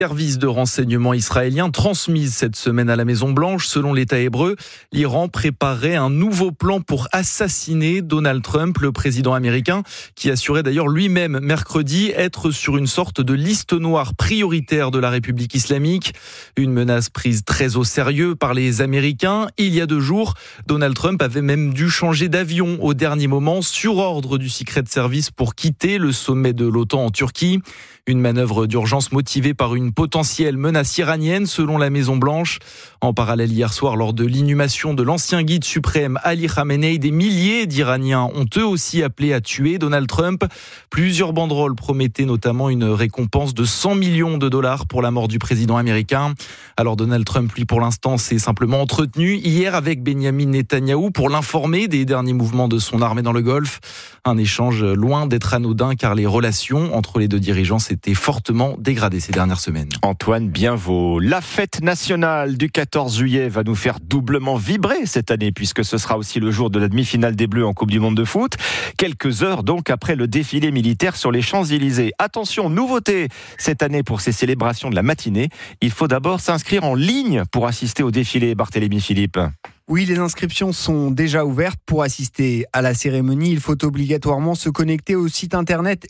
Service de renseignement israélien transmise cette semaine à la Maison-Blanche. Selon l'État hébreu, l'Iran préparait un nouveau plan pour assassiner Donald Trump, le président américain, qui assurait d'ailleurs lui-même mercredi être sur une sorte de liste noire prioritaire de la République islamique. Une menace prise très au sérieux par les Américains. Il y a 2 jours, Donald Trump avait même dû changer d'avion au dernier moment sur ordre du Secret Service pour quitter le sommet de l'OTAN en Turquie. Une manœuvre d'urgence motivée par une potentielle menace iranienne selon la Maison-Blanche. En parallèle, hier soir, lors de l'inhumation de l'ancien guide suprême Ali Khamenei, des milliers d'Iraniens ont eux aussi appelé à tuer Donald Trump. Plusieurs banderoles promettaient notamment une récompense de 100 millions de dollars pour la mort du président américain. Alors Donald Trump, lui, pour l'instant, s'est simplement entretenu hier avec Benyamin Netanyahou pour l'informer des derniers mouvements de son armée dans le Golfe. Un échange loin d'être anodin car les relations entre les deux dirigeants s'étaient fortement dégradées ces dernières semaines. Antoine Bienvaux, la fête nationale du 14 juillet va nous faire doublement vibrer cette année puisque ce sera aussi le jour de la demi-finale des Bleus en Coupe du Monde de foot. Quelques heures donc après le défilé militaire sur les Champs-Élysées. Attention, nouveauté cette année pour ces célébrations de la matinée. Il faut d'abord s'inscrire en ligne pour assister au défilé, Barthélémy Philippe. Oui, les inscriptions sont déjà ouvertes. Pour assister à la cérémonie, il faut obligatoirement se connecter au site internet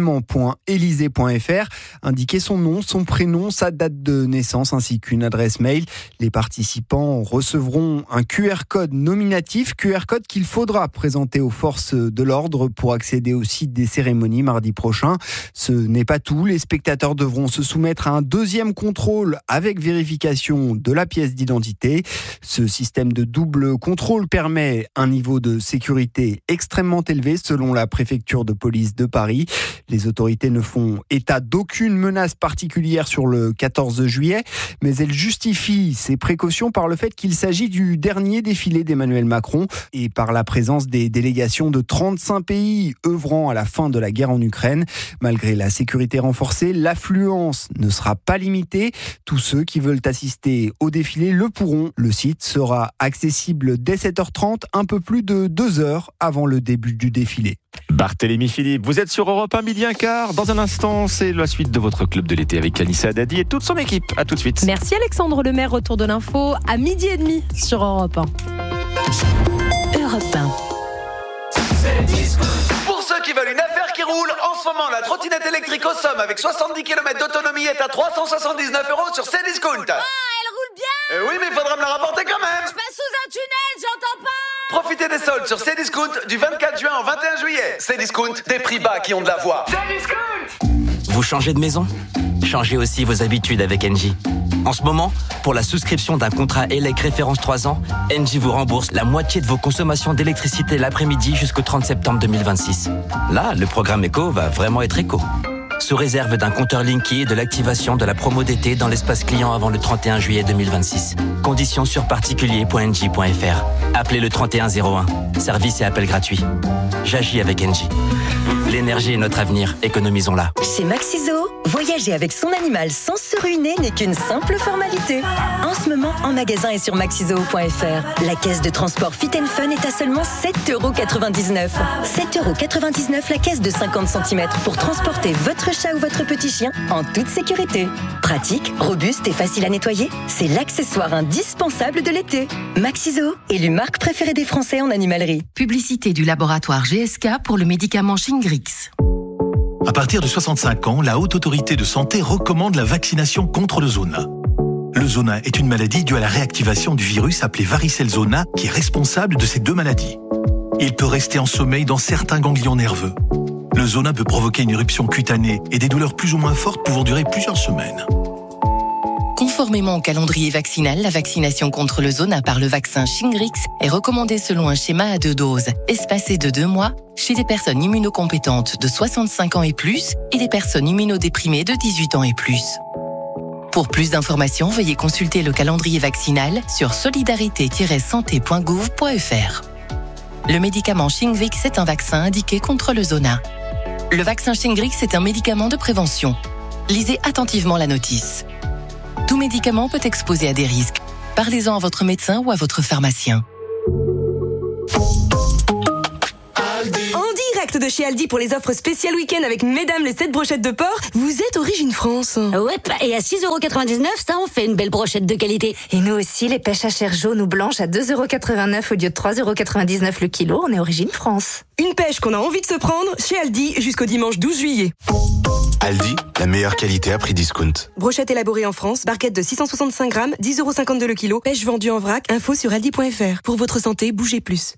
événement.elysée.fr, indiquer son nom, son prénom, sa date de naissance ainsi qu'une adresse mail. Les participants recevront un QR code nominatif, QR code qu'il faudra présenter aux forces de l'ordre pour accéder au site des cérémonies mardi prochain. Ce n'est pas tout, les spectateurs devront se soumettre à un deuxième contrôle avec vérification de la pièce d'identité. Ce système de double contrôle permet un niveau de sécurité extrêmement élevé selon la préfecture de police de Paris. Les autorités ne font état d'aucune menace particulière sur le 14 juillet, mais elles justifient ces précautions par le fait qu'il s'agit du dernier défilé d'Emmanuel Macron et par la présence des délégations de 35 pays œuvrant à la fin de la guerre en Ukraine. Malgré la sécurité renforcée, l'affluence ne sera pas limitée. Tous ceux qui veulent assister au défilé le pourront. Le site sera accessible dès 7h30, un peu plus de 2 heures avant le début du défilé. Barthélémy Philippe, vous êtes sur Europe 1, midi un quart. Dans un instant, c'est la suite de votre club de l'été avec Anissa Haddadi et toute son équipe. À tout de suite. Merci Alexandre Lemaire, retour de l'info à 12h30 sur Europe 1. Europe 1. Pour ceux qui veulent une affaire qui roule, en ce moment, la trottinette électrique au Somme avec 70 km d'autonomie est à 379 € sur Cdiscount. Ah, elle roule bien. Oui, mais il faudra me la rapporter quand même. Je passe sous un tunnel, j'entends pas. Profitez des soldes sur Cdiscount du 24 juin au 21 juillet. Cdiscount, des prix bas qui ont de la voix. Cdiscount. Vous changez de maison ? Changez aussi vos habitudes avec Engie. En ce moment, pour la souscription d'un contrat ELEC référence 3 ans, Engie vous rembourse la moitié de vos consommations d'électricité l'après-midi jusqu'au 30 septembre 2026. Là, le programme éco va vraiment être éco. Sous réserve d'un compteur Linky et de l'activation de la promo d'été dans l'espace client avant le 31 juillet 2026. Conditions sur particulier.engie.fr. Appelez le 3101. Service et appel gratuit. J'agis avec Engie. L'énergie est notre avenir, économisons-la. Chez Maxiso, voyager avec son animal sans se ruiner n'est qu'une simple formalité. En ce moment, en magasin et sur maxizoo.fr, la caisse de transport Fit & Fun est à seulement 7,99 €. 7,99 € la caisse de 50 cm pour transporter votre chat ou votre petit chien en toute sécurité. Pratique, robuste et facile à nettoyer, c'est l'accessoire indispensable de l'été. Maxiso, élu marque préférée des Français en animalerie. Publicité du laboratoire GSK pour le médicament Shingrix. À partir de 65 ans, la Haute Autorité de Santé recommande la vaccination contre le zona. Le zona est une maladie due à la réactivation du virus appelé varicelle zona qui est responsable de ces 2 maladies. Il peut rester en sommeil dans certains ganglions nerveux. Le zona peut provoquer une éruption cutanée et des douleurs plus ou moins fortes pouvant durer plusieurs semaines. Conformément au calendrier vaccinal, la vaccination contre le zona par le vaccin Shingrix est recommandée selon un schéma à 2 doses, espacé de 2 mois, chez des personnes immunocompétentes de 65 ans et plus et des personnes immunodéprimées de 18 ans et plus. Pour plus d'informations, veuillez consulter le calendrier vaccinal sur solidarité-santé.gouv.fr. Le médicament Shingrix est un vaccin indiqué contre le zona. Le vaccin Shingrix est un médicament de prévention. Lisez attentivement la notice. Tout médicament peut exposer à des risques. Parlez-en à votre médecin ou à votre pharmacien. direct de chez Aldi pour les offres spéciales week-end avec mesdames les 7 brochettes de porc. Vous êtes Origine France. Ouais, et à 6,99€, ça en fait une belle brochette de qualité. Et nous aussi, les pêches à chair jaune ou blanche à 2,89€ au lieu de 3,99€ le kilo. On est Origine France. Une pêche qu'on a envie de se prendre chez Aldi jusqu'au dimanche 12 juillet. Aldi, la meilleure qualité à prix discount. Brochette élaborée en France, barquette de 665 grammes, 10,52€ le kilo. Pêche vendue en vrac, info sur aldi.fr. Pour votre santé, bougez plus.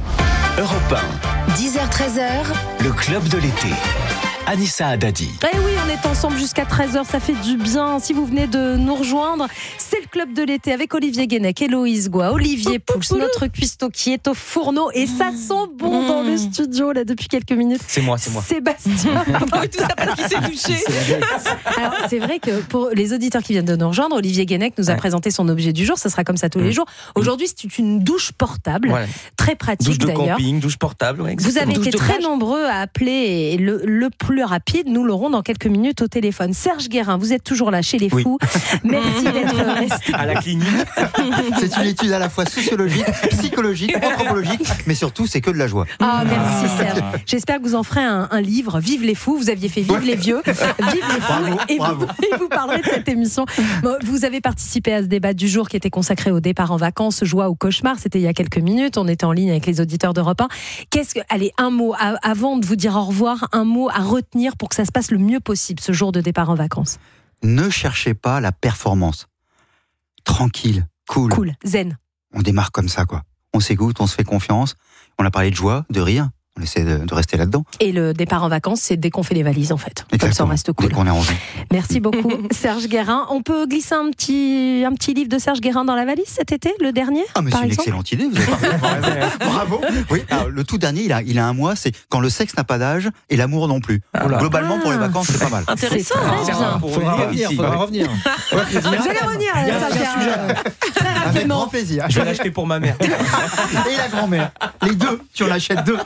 Europe 1. 10h-13h. Le club de l'été. Anissa Haddadi. Eh oui, on est ensemble jusqu'à 13h, ça fait du bien. Si vous venez de nous rejoindre, c'est le club de l'été avec Olivier Guénec, Héloïse Goua, Olivier Pouls, notre cuistot qui est au fourneau et ça sent bon dans le studio là depuis quelques minutes. C'est moi. Sébastien. Tout ça parce qu'il s'est touché. Alors, c'est vrai que pour les auditeurs qui viennent de nous rejoindre, Olivier Guénec nous a présenté son objet du jour. Ça sera comme ça tous les jours. Aujourd'hui, c'est une douche portable, très pratique douche de d'ailleurs. camping, douche portable. Ouais, vous avez été très nombreux à appeler et le plus rapide, nous l'aurons dans quelques minutes au téléphone. Serge Guérin, vous êtes toujours là chez les fous. Merci d'être resté. À la clinique. C'est une étude à la fois sociologique, psychologique, anthropologique, mais surtout c'est que de la joie. Ah, merci Serge. J'espère que vous en ferez un livre, Vive les fous. Vous aviez fait Vive les vieux, Vive les fous, et vous parlerez de cette émission. Bon, vous avez participé à ce débat du jour qui était consacré au départ en vacances, joie ou cauchemar. C'était il y a quelques minutes. On était en ligne avec les auditeurs d'Europe 1. Allez, un mot avant de vous dire au revoir, un mot à retenir pour que ça se passe le mieux possible ce jour de départ en vacances. Ne cherchez pas la performance. Tranquille, cool, zen. On démarre comme ça, quoi. On s'écoute, on se fait confiance. On a parlé de joie, de rire. On essaie de rester là-dedans. Et le départ en vacances, c'est dès qu'on fait les valises, en fait. Exactement. Comme ça, on reste cool. Dès qu'on est rangé. Merci beaucoup, Serge Guérin. On peut glisser un petit livre de Serge Guérin dans la valise cet été, le dernier? Ah, mais c'est une excellente idée. Vous avez Bravo. Oui. Alors, le tout dernier, il a un mois, c'est Quand le sexe n'a pas d'âge et l'amour non plus. Globalement, pour les vacances, c'est pas mal. Intéressant. Faudra revenir. Vous allez revenir, Serge Guérin. Très rapidement. Avec grand plaisir. Je vais l'acheter pour ma mère. Et la grand-mère. Les deux. Tu en achètes deux.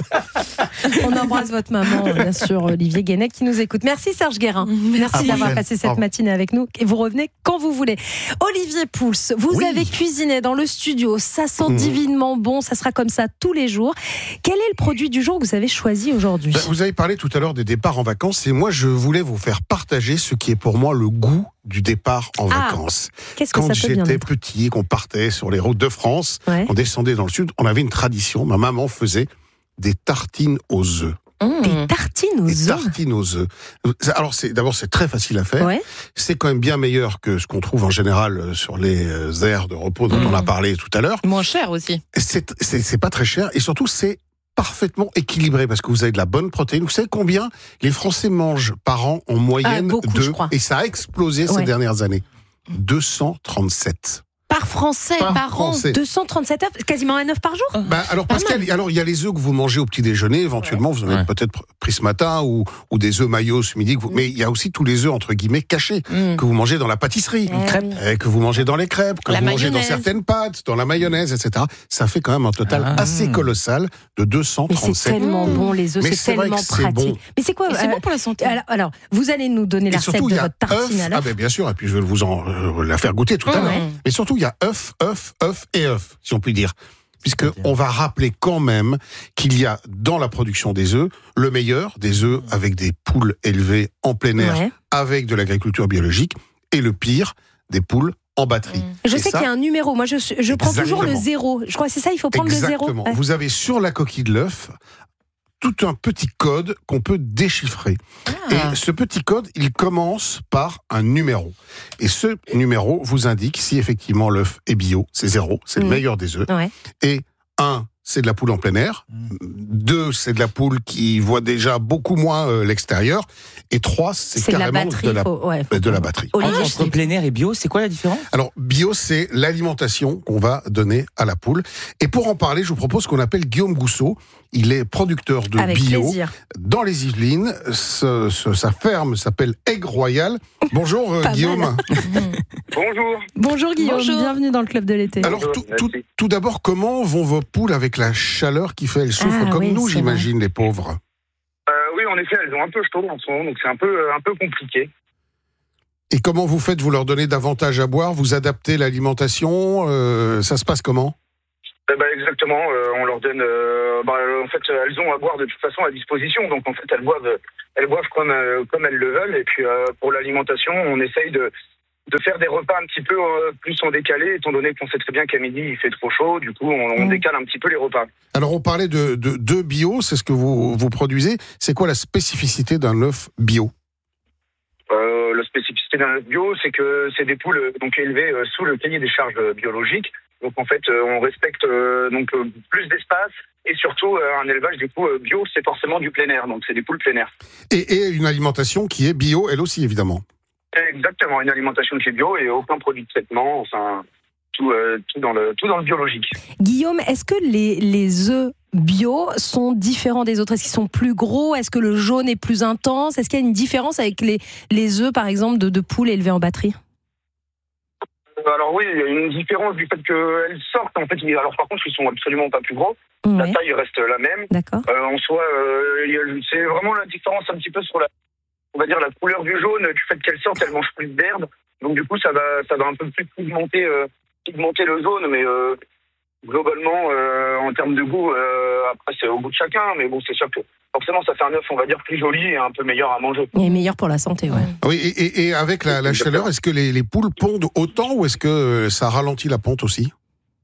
On embrasse votre maman, bien sûr, Olivier Guénec, qui nous écoute. Merci Serge Guérin. Merci d'avoir passé cette matinée avec nous. Et vous revenez quand vous voulez. Olivier Pouls, vous avez cuisiné dans le studio. Ça sent divinement bon. Ça sera comme ça tous les jours. Quel est le produit du jour que vous avez choisi aujourd'hui? Vous avez parlé tout à l'heure des départs en vacances. Et moi, je voulais vous faire partager ce qui est pour moi le goût du départ en vacances. Qu'est-ce que Quand ça peut bien j'étais être petit, qu'on partait sur les routes de France, on descendait dans le sud, on avait une tradition. Ma maman faisait des tartines aux œufs. Des tartines aux œufs. Des tartines aux œufs. Alors, d'abord, c'est très facile à faire. Ouais. C'est quand même bien meilleur que ce qu'on trouve en général sur les aires de repos dont on a parlé tout à l'heure. Moins cher aussi. C'est pas très cher et surtout, c'est parfaitement équilibré parce que vous avez de la bonne protéine. Vous savez combien les Français mangent par an en moyenne beaucoup, je crois. Et ça a explosé ces dernières années. 237. Par Français, par an, 237 œufs, quasiment un œuf par jour. Alors Pascal, il y a les œufs que vous mangez au petit déjeuner, éventuellement, vous en avez peut-être pris ce matin, ou des œufs maillots ce midi, mais il y a aussi tous les œufs entre guillemets cachés, que vous mangez dans la pâtisserie, que vous mangez dans les crêpes, que vous mangez dans certaines pâtes, dans la mayonnaise, etc. Ça fait quand même un total assez colossal de 237. Mais c'est tellement bon les œufs, c'est tellement pratique. Bon. Mais c'est quoi c'est bon pour la santé. Alors, vous allez nous donner la recette de votre tartine à l'œuf. Bien sûr, et puis je vais vous en la faire goûter tout à l'heure. Mais surtout, il y a œuf, si on peut dire. Puisqu'on va rappeler quand même qu'il y a dans la production des œufs, le meilleur des œufs avec des poules élevées en plein air, avec de l'agriculture biologique, et le pire, des poules en batterie. Je sais qu'il y a un numéro, moi je prends toujours le 0. Je crois que c'est ça, il faut prendre le 0. Exactement. Vous avez sur la coquille de l'œuf tout un petit code qu'on peut déchiffrer. Et ce petit code, il commence par un numéro. Et ce numéro vous indique si effectivement l'œuf est bio, c'est 0, c'est le meilleur des œufs. Et 1, c'est de la poule en plein air. 2, c'est de la poule qui voit déjà beaucoup moins l'extérieur. Et 3, c'est carrément de la batterie. Entre plein air et bio, c'est quoi la différence? Alors, bio, c'est l'alimentation qu'on va donner à la poule. Et pour en parler, je vous propose qu'on appelle Guillaume Gousseau. Il est producteur de bio dans les Yvelines. Sa ferme s'appelle Aigle Royal. Bonjour Guillaume. Bonjour. Bonjour Guillaume, bienvenue dans le club de l'été. Alors tout d'abord, comment vont vos poules avec la chaleur qui fait? Elles souffrent comme nous, j'imagine, les pauvres. Oui, en effet, elles ont un peu chaud en ce moment, donc c'est un peu compliqué. Et comment vous faites? Vous leur donnez davantage à boire? Vous adaptez l'alimentation? Ça se passe comment? Exactement, on leur donne. En fait, elles ont à boire de toute façon à disposition, donc en fait elles boivent comme elles le veulent. Et puis pour l'alimentation, on essaye de faire des repas un petit peu plus en décalé, étant donné qu'on sait très bien qu'à midi il fait trop chaud. Du coup, on décale un petit peu les repas. Alors on parlait de bio, c'est ce que vous produisez. C'est quoi la spécificité d'un œuf bio ? La spécificité d'un œuf bio, c'est que c'est des poules donc élevées sous le cahier des charges biologiques. Donc en fait, on respecte plus d'espace et surtout un élevage du coup bio, c'est forcément du plein air. Donc c'est des poules plein air. Et une alimentation qui est bio, elle aussi évidemment. Exactement, une alimentation qui est bio et aucun produit de traitement. Enfin, tout dans le biologique. Guillaume, est-ce que les œufs bio sont différents des autres ? Est-ce qu'ils sont plus gros ? Est-ce que le jaune est plus intense ? Est-ce qu'il y a une différence avec les œufs, par exemple, de poules élevées en batterie ? Alors oui, il y a une différence du fait qu'elles sortent. En fait, alors par contre, ils sont absolument pas plus gros. Ouais. La taille reste la même. D'accord. En soi, c'est vraiment la différence un petit peu sur la couleur du jaune, du fait qu'elles sortent, elles mangent plus d'herbe. Donc du coup, ça va un peu plus pigmenter le jaune, mais globalement, en termes de goût, après c'est au goût de chacun. Mais bon, c'est sûr que forcément, ça fait un œuf, on va dire, plus joli et un peu meilleur à manger. Et meilleur pour la santé, ouais. Oui, et avec la chaleur, est-ce que les poules pondent autant ou est-ce que ça ralentit la ponte aussi ?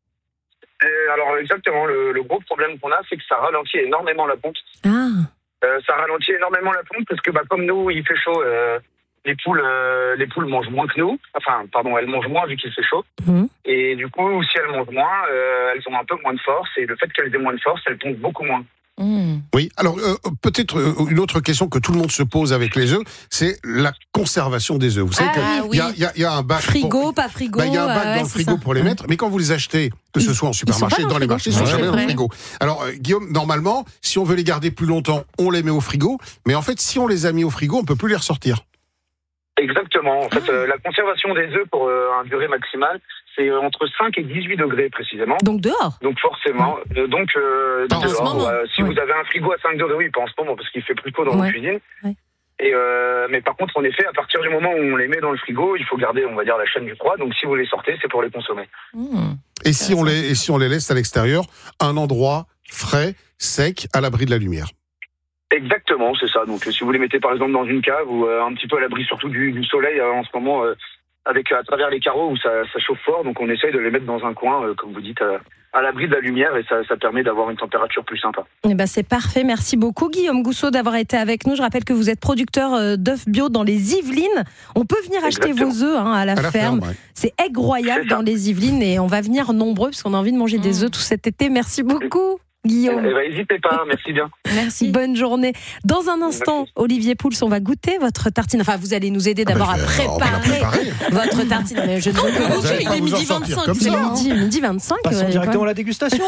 Alors exactement, le gros problème qu'on a, c'est que ça ralentit énormément la ponte. Ah. Ça ralentit énormément la ponte parce que comme nous, il fait chaud, les poules mangent moins que nous. Enfin, pardon, elles mangent moins vu qu'il fait chaud. Et du coup, si elles mangent moins, elles ont un peu moins de force. Et le fait qu'elles aient moins de force, elles pondent beaucoup moins. Oui, alors peut-être une autre question que tout le monde se pose avec les œufs, c'est la conservation des œufs. Vous savez qu'il y a un bac... Frigo, pas frigo. Il y a un bac dans le frigo pour les mettre, mais quand vous les achetez, que ce soit en supermarché, dans les marchés, ils sont jamais dans le frigo. Alors Guillaume, normalement, si on veut les garder plus longtemps, on les met au frigo, mais en fait, si on les a mis au frigo, on peut plus les ressortir. Exactement. En fait, la conservation des œufs pour une durée maximale, c'est entre 5 et 18 degrés précisément. Donc dehors. Donc forcément. Donc dehors. Si vous avez un frigo à 5 degrés, oui, pas en ce moment parce qu'il fait plus chaud dans vos cuisines. Ouais. Et mais par contre, en effet, à partir du moment où on les met dans le frigo, il faut garder, on va dire, la chaîne du froid. Donc si vous les sortez, c'est pour les consommer. Et si on les laisse à l'extérieur, un endroit frais, sec, à l'abri de la lumière. Exactement, c'est ça. Donc, si vous les mettez par exemple dans une cave ou un petit peu à l'abri surtout du soleil en ce moment, à travers les carreaux où ça chauffe fort, donc on essaye de les mettre dans un coin, comme vous dites, à l'abri de la lumière et ça permet d'avoir une température plus sympa. Eh ben c'est parfait. Merci beaucoup Guillaume Gousseau d'avoir été avec nous. Je rappelle que vous êtes producteur d'œufs bio dans les Yvelines. On peut venir acheter vos œufs à la ferme. Ouais. C'est Aigues Royales dans les Yvelines et on va venir nombreux parce qu'on a envie de manger des œufs tout cet été. Merci beaucoup. Guillaume. N'hésitez pas, merci bien. Merci. Bonne journée. Dans un instant, Olivier Pouls, on va goûter votre tartine. Enfin, vous allez nous aider d'abord à préparer votre tartine. Mais je ne veux il est midi 25. Midi 25. Passons directement à la dégustation.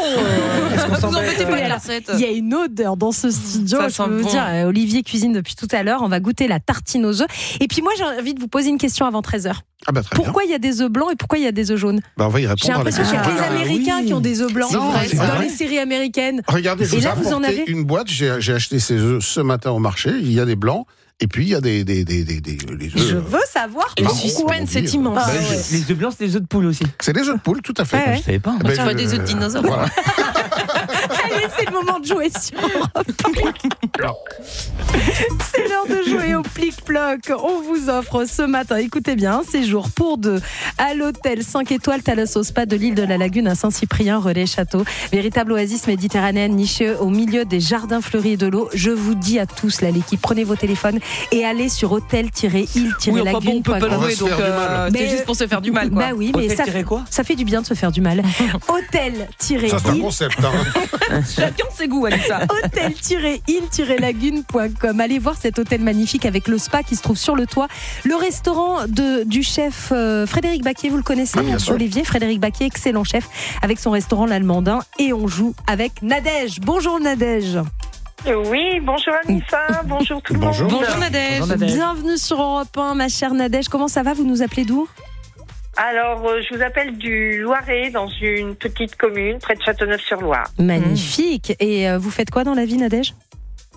Il y a une odeur dans ce studio. Je peux vous dire, Olivier cuisine depuis tout à l'heure. On va goûter la tartine aux œufs. Et puis moi, j'ai envie de vous poser une question avant 13h. Pourquoi il y a des œufs blancs et pourquoi il y a des œufs jaunes ? On va y répondre. J'ai l'impression qu'il y a que les Américains qui ont des œufs blancs. C'est dans les séries américaines. Regardez, je vous en avez une boîte. J'ai acheté ces œufs ce matin au marché. Il y a des blancs. Et puis il y a des œufs. Je veux savoir. Le suspense est immense. Les œufs blancs, c'est des œufs de poule aussi. C'est des œufs de poule, tout à fait. Ouais. Je savais pas. Tu vois des œufs de dinosaures. Voilà. Allez, c'est le moment de jouer sur C'est l'heure de jouer au plic-ploc. On vous offre ce matin, écoutez bien, un séjour pour deux à l'hôtel 5 étoiles Thalasso Spa de l'île de la Lagune à Saint-Cyprien, Relais Château. Véritable oasis méditerranéenne nichée au milieu des jardins fleuris et de l'eau. Je vous dis à tous, là, l'équipe, prenez vos téléphones et allez sur hôtel-il-lagune.com. on peut pas le jouer, donc c'est juste pour se faire du mal, quoi. Bah oui, mais ça fait du bien de se faire du mal. Hôtel-il. Ça, c'est un concept, hein. Chacun de ses goûts, Alexa. Hôtel-il-lagune.com. Allez voir cet hôtel magnifique avec le spa qui se trouve sur le toit. Le restaurant du chef Frédéric Baquier, vous le connaissez, Olivier Frédéric Baquier, excellent chef, avec son restaurant l'Allemandin. Et on joue avec Nadège. Bonjour Nadège. Oui, bonjour Anissa, bonjour tout le monde. Bonjour Nadège. Bienvenue sur Europe 1, ma chère Nadège. Comment ça va ? Vous nous appelez d'où ? Alors, je vous appelle du Loiret, dans une petite commune près de Châteauneuf-sur-Loire. Magnifique. Et vous faites quoi dans la vie, Nadège ?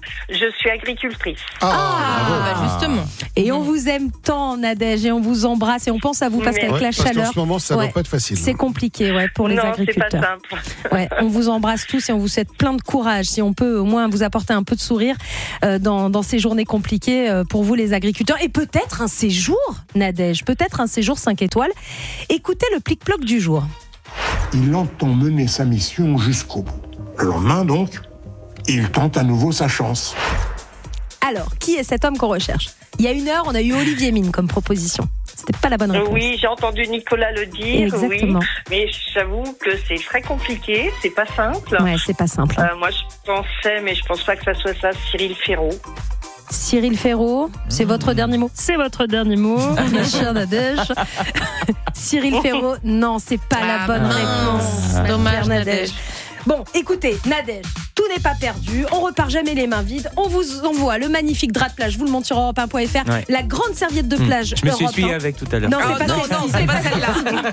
Je suis agricultrice. Justement. Et on vous aime tant, Nadège, et on vous embrasse et on pense à vous parce qu'avec la chaleur. Parce qu'en ce moment, ça va pas être facile. C'est compliqué, pour les agriculteurs. Non, c'est pas simple. Ouais, on vous embrasse tous et on vous souhaite plein de courage. Si on peut au moins vous apporter un peu de sourire dans ces journées compliquées pour vous, les agriculteurs. Et peut-être un séjour, Nadège, peut-être un séjour 5 étoiles. Écoutez le plic-ploc du jour. Il entend mener sa mission jusqu'au bout. Le lendemain, donc, il tente à nouveau sa chance. Alors, qui est cet homme qu'on recherche ? Il y a 1 heure, on a eu Olivier Mine comme proposition. C'était pas la bonne réponse. Oui, j'ai entendu Nicolas le dire. Exactement. Oui, mais j'avoue que c'est très compliqué, c'est pas simple. Ouais, c'est pas simple. Moi, je pensais, mais je pense pas que ça soit ça, Cyril Ferraud. Cyril Ferraud, c'est votre dernier mot ? C'est votre dernier mot, ma chère Nadège. Cyril Ferraud, non, c'est pas la bonne réponse. Dommage, Nadège. Bon, écoutez, Nadège, tout n'est pas perdu. On repart jamais les mains vides. On vous envoie le magnifique drap de plage. Je vous le montre sur europe1.fr. Ouais. La grande serviette de plage. Je me suis essuyé avec tout à l'heure. Non, c'est pas celle-là.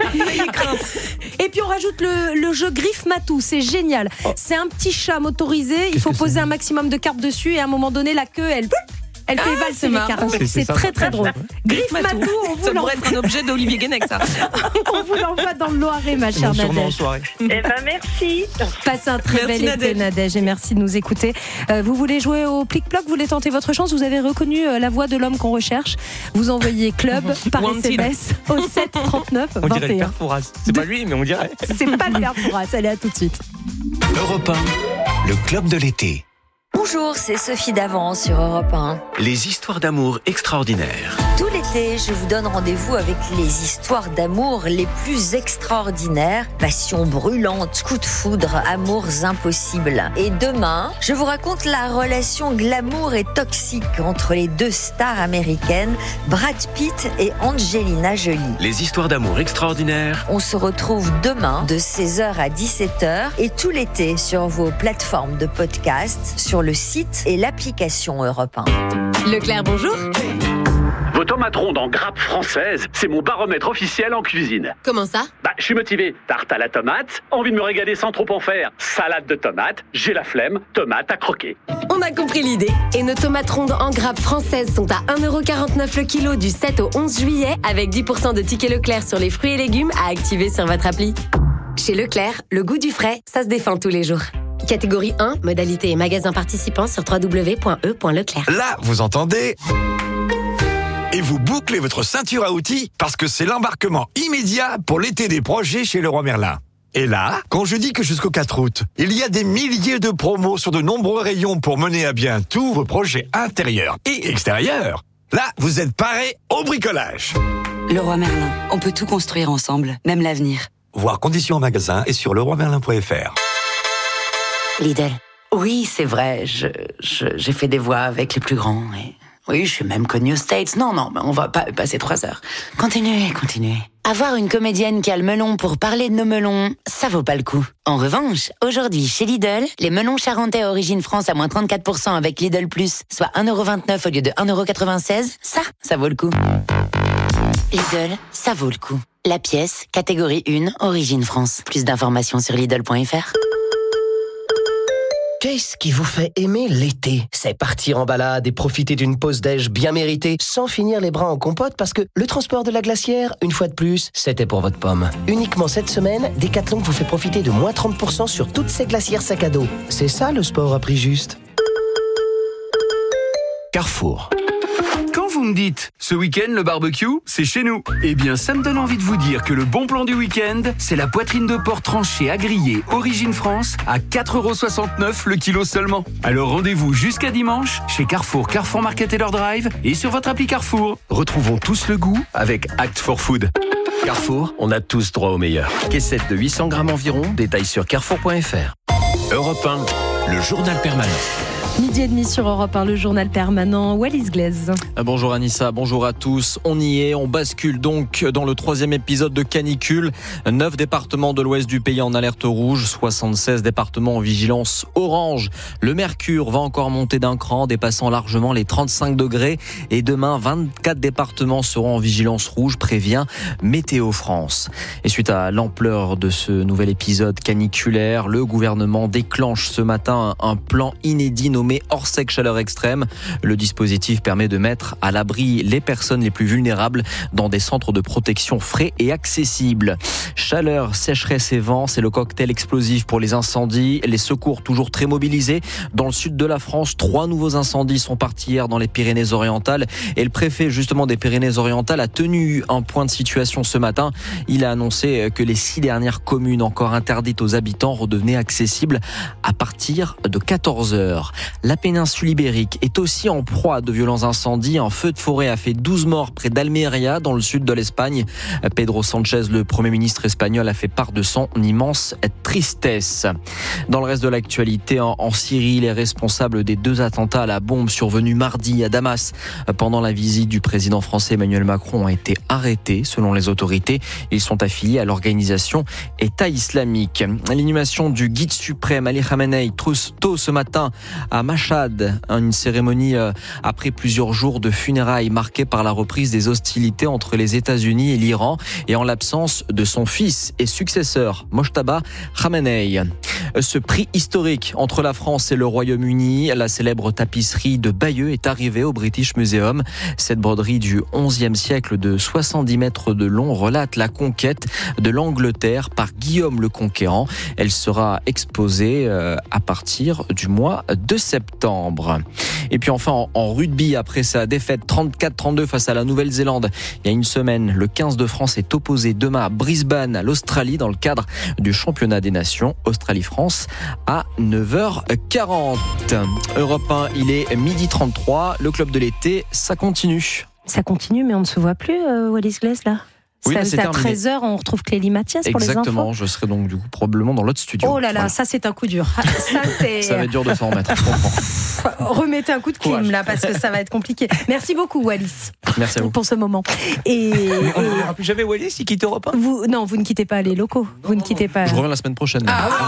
Et puis on rajoute le jeu Griffe Matou. C'est génial. C'est un petit chat motorisé. Il faut poser un maximum de cartes dessus et à un moment donné, la queue, elle fait valser les cartes. C'est très très drôle. Griffe Matou, on vous ça pourrait être un objet d'Olivier Guénec, ça. On vous l'envoie dans le Loiret, ma chère Nadège. Eh ben merci. Passez un très bel été, Nadège, et merci de nous écouter. Vous voulez jouer au plic-ploc, vous voulez tenter votre chance, vous avez reconnu la voix de l'homme qu'on recherche. Vous envoyez club par SMS au 739 21. On dirait le père Fouras. C'est pas lui, mais on dirait. C'est pas le père Fouras. Allez, à tout de suite. Europe 1, le club de l'été. Bonjour, c'est Sophie Davant sur Europe 1. Les histoires d'amour extraordinaires. Tout l'été, je vous donne rendez-vous avec les histoires d'amour les plus extraordinaires. Passion brûlante, coups de foudre, amours impossibles. Et demain, je vous raconte la relation glamour et toxique entre les 2 stars américaines, Brad Pitt et Angelina Jolie. Les histoires d'amour extraordinaires. On se retrouve demain de 16h à 17h et tout l'été sur vos plateformes de podcast, sur le site et l'application Europe 1. Leclerc, bonjour. Vos tomates rondes en grappe française, c'est mon baromètre officiel en cuisine. Comment ça ? Je suis motivé. Tarte à la tomate, envie de me régaler sans trop en faire. Salade de tomates, j'ai la flemme, tomate à croquer. On a compris l'idée. Et nos tomates rondes en grappe françaises sont à 1,49€ le kilo du 7 au 11 juillet, avec 10% de tickets Leclerc sur les fruits et légumes à activer sur votre appli. Chez Leclerc, le goût du frais, ça se défend tous les jours. Catégorie 1, modalité et magasin participant sur www.e.leclerc. Là, vous entendez ? Et vous bouclez votre ceinture à outils parce que c'est l'embarquement immédiat pour l'été des projets chez Leroy Merlin. Et là, quand je dis que jusqu'au 4 août, il y a des milliers de promos sur de nombreux rayons pour mener à bien tous vos projets intérieurs et extérieurs, là, vous êtes parés au bricolage. Leroy Merlin, on peut tout construire ensemble, même l'avenir. Voir conditions en magasin et sur leroymerlin.fr. Lidl. Oui, c'est vrai, j'ai fait des voix avec les plus grands. Et... oui, je suis même connue aux States. Non, mais on va pas passer 3 heures. Continuez. Avoir une comédienne qui a le melon pour parler de nos melons, ça vaut pas le coup. En revanche, aujourd'hui, chez Lidl, les melons charentais origine France à moins 34% avec Lidl+, soit 1,29€ au lieu de 1,96€, ça vaut le coup. Lidl, ça vaut le coup. La pièce, catégorie 1, origine France. Plus d'informations sur Lidl.fr. Qu'est-ce qui vous fait aimer l'été ? C'est partir en balade et profiter d'une pause déj bien méritée sans finir les bras en compote parce que le transport de la glacière, une fois de plus, c'était pour votre pomme. Uniquement cette semaine, Decathlon vous fait profiter de moins 30% sur toutes ces glacières sac à dos. C'est ça le sport à prix juste. Carrefour. Quand vous me dites, ce week-end, le barbecue, c'est chez nous. Eh bien, ça me donne envie de vous dire que le bon plan du week-end, c'est la poitrine de porc tranchée à griller, origine France, à 4,69€ le kilo seulement. Alors rendez-vous jusqu'à dimanche, chez Carrefour, Carrefour Market et leur drive, et sur votre appli Carrefour. Retrouvons tous le goût avec Act for Food. Carrefour, on a tous droit au meilleur. Caissette de 800 grammes environ, détails sur carrefour.fr. Europe 1, le journal permanent. 12h30 sur Europe 1, le journal permanent. Wallis Glaise. Bonjour Anissa, bonjour à tous. On y est, on bascule donc dans le 3e épisode de canicule. 9 départements de l'ouest du pays en alerte rouge, 76 départements en vigilance orange. Le mercure va encore monter d'un cran, dépassant largement les 35 degrés. Et demain, 24 départements seront en vigilance rouge, prévient Météo France. Et suite à l'ampleur de ce nouvel épisode caniculaire, le gouvernement déclenche ce matin un plan inédit nommé Orsec Chaleur Extrême. Le dispositif permet de mettre à l'abri les personnes les plus vulnérables dans des centres de protection frais et accessibles. Chaleur, sécheresse et vent, c'est le cocktail explosif pour les incendies. Les secours toujours très mobilisés. Dans le sud de la France, 3 nouveaux incendies sont partis hier dans les Pyrénées-Orientales. Et le préfet justement des Pyrénées-Orientales a tenu un point de situation ce matin. Il a annoncé que les 6 dernières communes encore interdites aux habitants redevenaient accessibles à partir de 14h. La péninsule ibérique est aussi en proie à de violents incendies. Un feu de forêt a fait 12 morts près d'Almeria, dans le sud de l'Espagne. Pedro Sánchez, le Premier ministre espagnol, a fait part de son immense tristesse. Dans le reste de l'actualité, en Syrie, les responsables des 2 attentats à la bombe survenus mardi à Damas pendant la visite du président français Emmanuel Macron ont été arrêtés, selon les autorités. Ils sont affiliés à l'organisation État islamique. L'inhumation du guide suprême Ali Khamenei tôt ce matin à Mashhad, une cérémonie après plusieurs jours de funérailles marquée par la reprise des hostilités entre les États-Unis et l'Iran et en l'absence de son fils et successeur Mojtaba Khamenei. Ce prix historique entre la France et le Royaume-Uni, la célèbre tapisserie de Bayeux est arrivée au British Museum. Cette broderie du XIe siècle de 70 mètres de long relate la conquête de l'Angleterre par Guillaume le Conquérant. Elle sera exposée à partir du mois de septembre. Et puis enfin en rugby, après sa défaite 34-32 face à la Nouvelle-Zélande il y a une semaine, le 15 de France est opposé demain à Brisbane, à l'Australie, dans le cadre du championnat des nations Australie-France à 9h40. Europe 1, il est 12h33. Le club de l'été, ça continue. Ça continue, mais on ne se voit plus, Wallis Glaise, là. Oui, c'est à 13h, on retrouve Clélie Mathias pour les infos. Exactement, je serai donc du coup probablement dans l'autre studio. Oh là là, voilà. Ça c'est un coup dur. Ça va être dur de s'en remettre, je comprends. Remettez un coup de clim là, parce que ça va être compliqué. Merci beaucoup Wallis. Merci à vous. Pour ce moment. Et on ne verra plus jamais Wallis, il quitte Europe 1 ? Non, vous ne quittez pas les locaux. Vous ne quittez pas. Je reviens la semaine prochaine.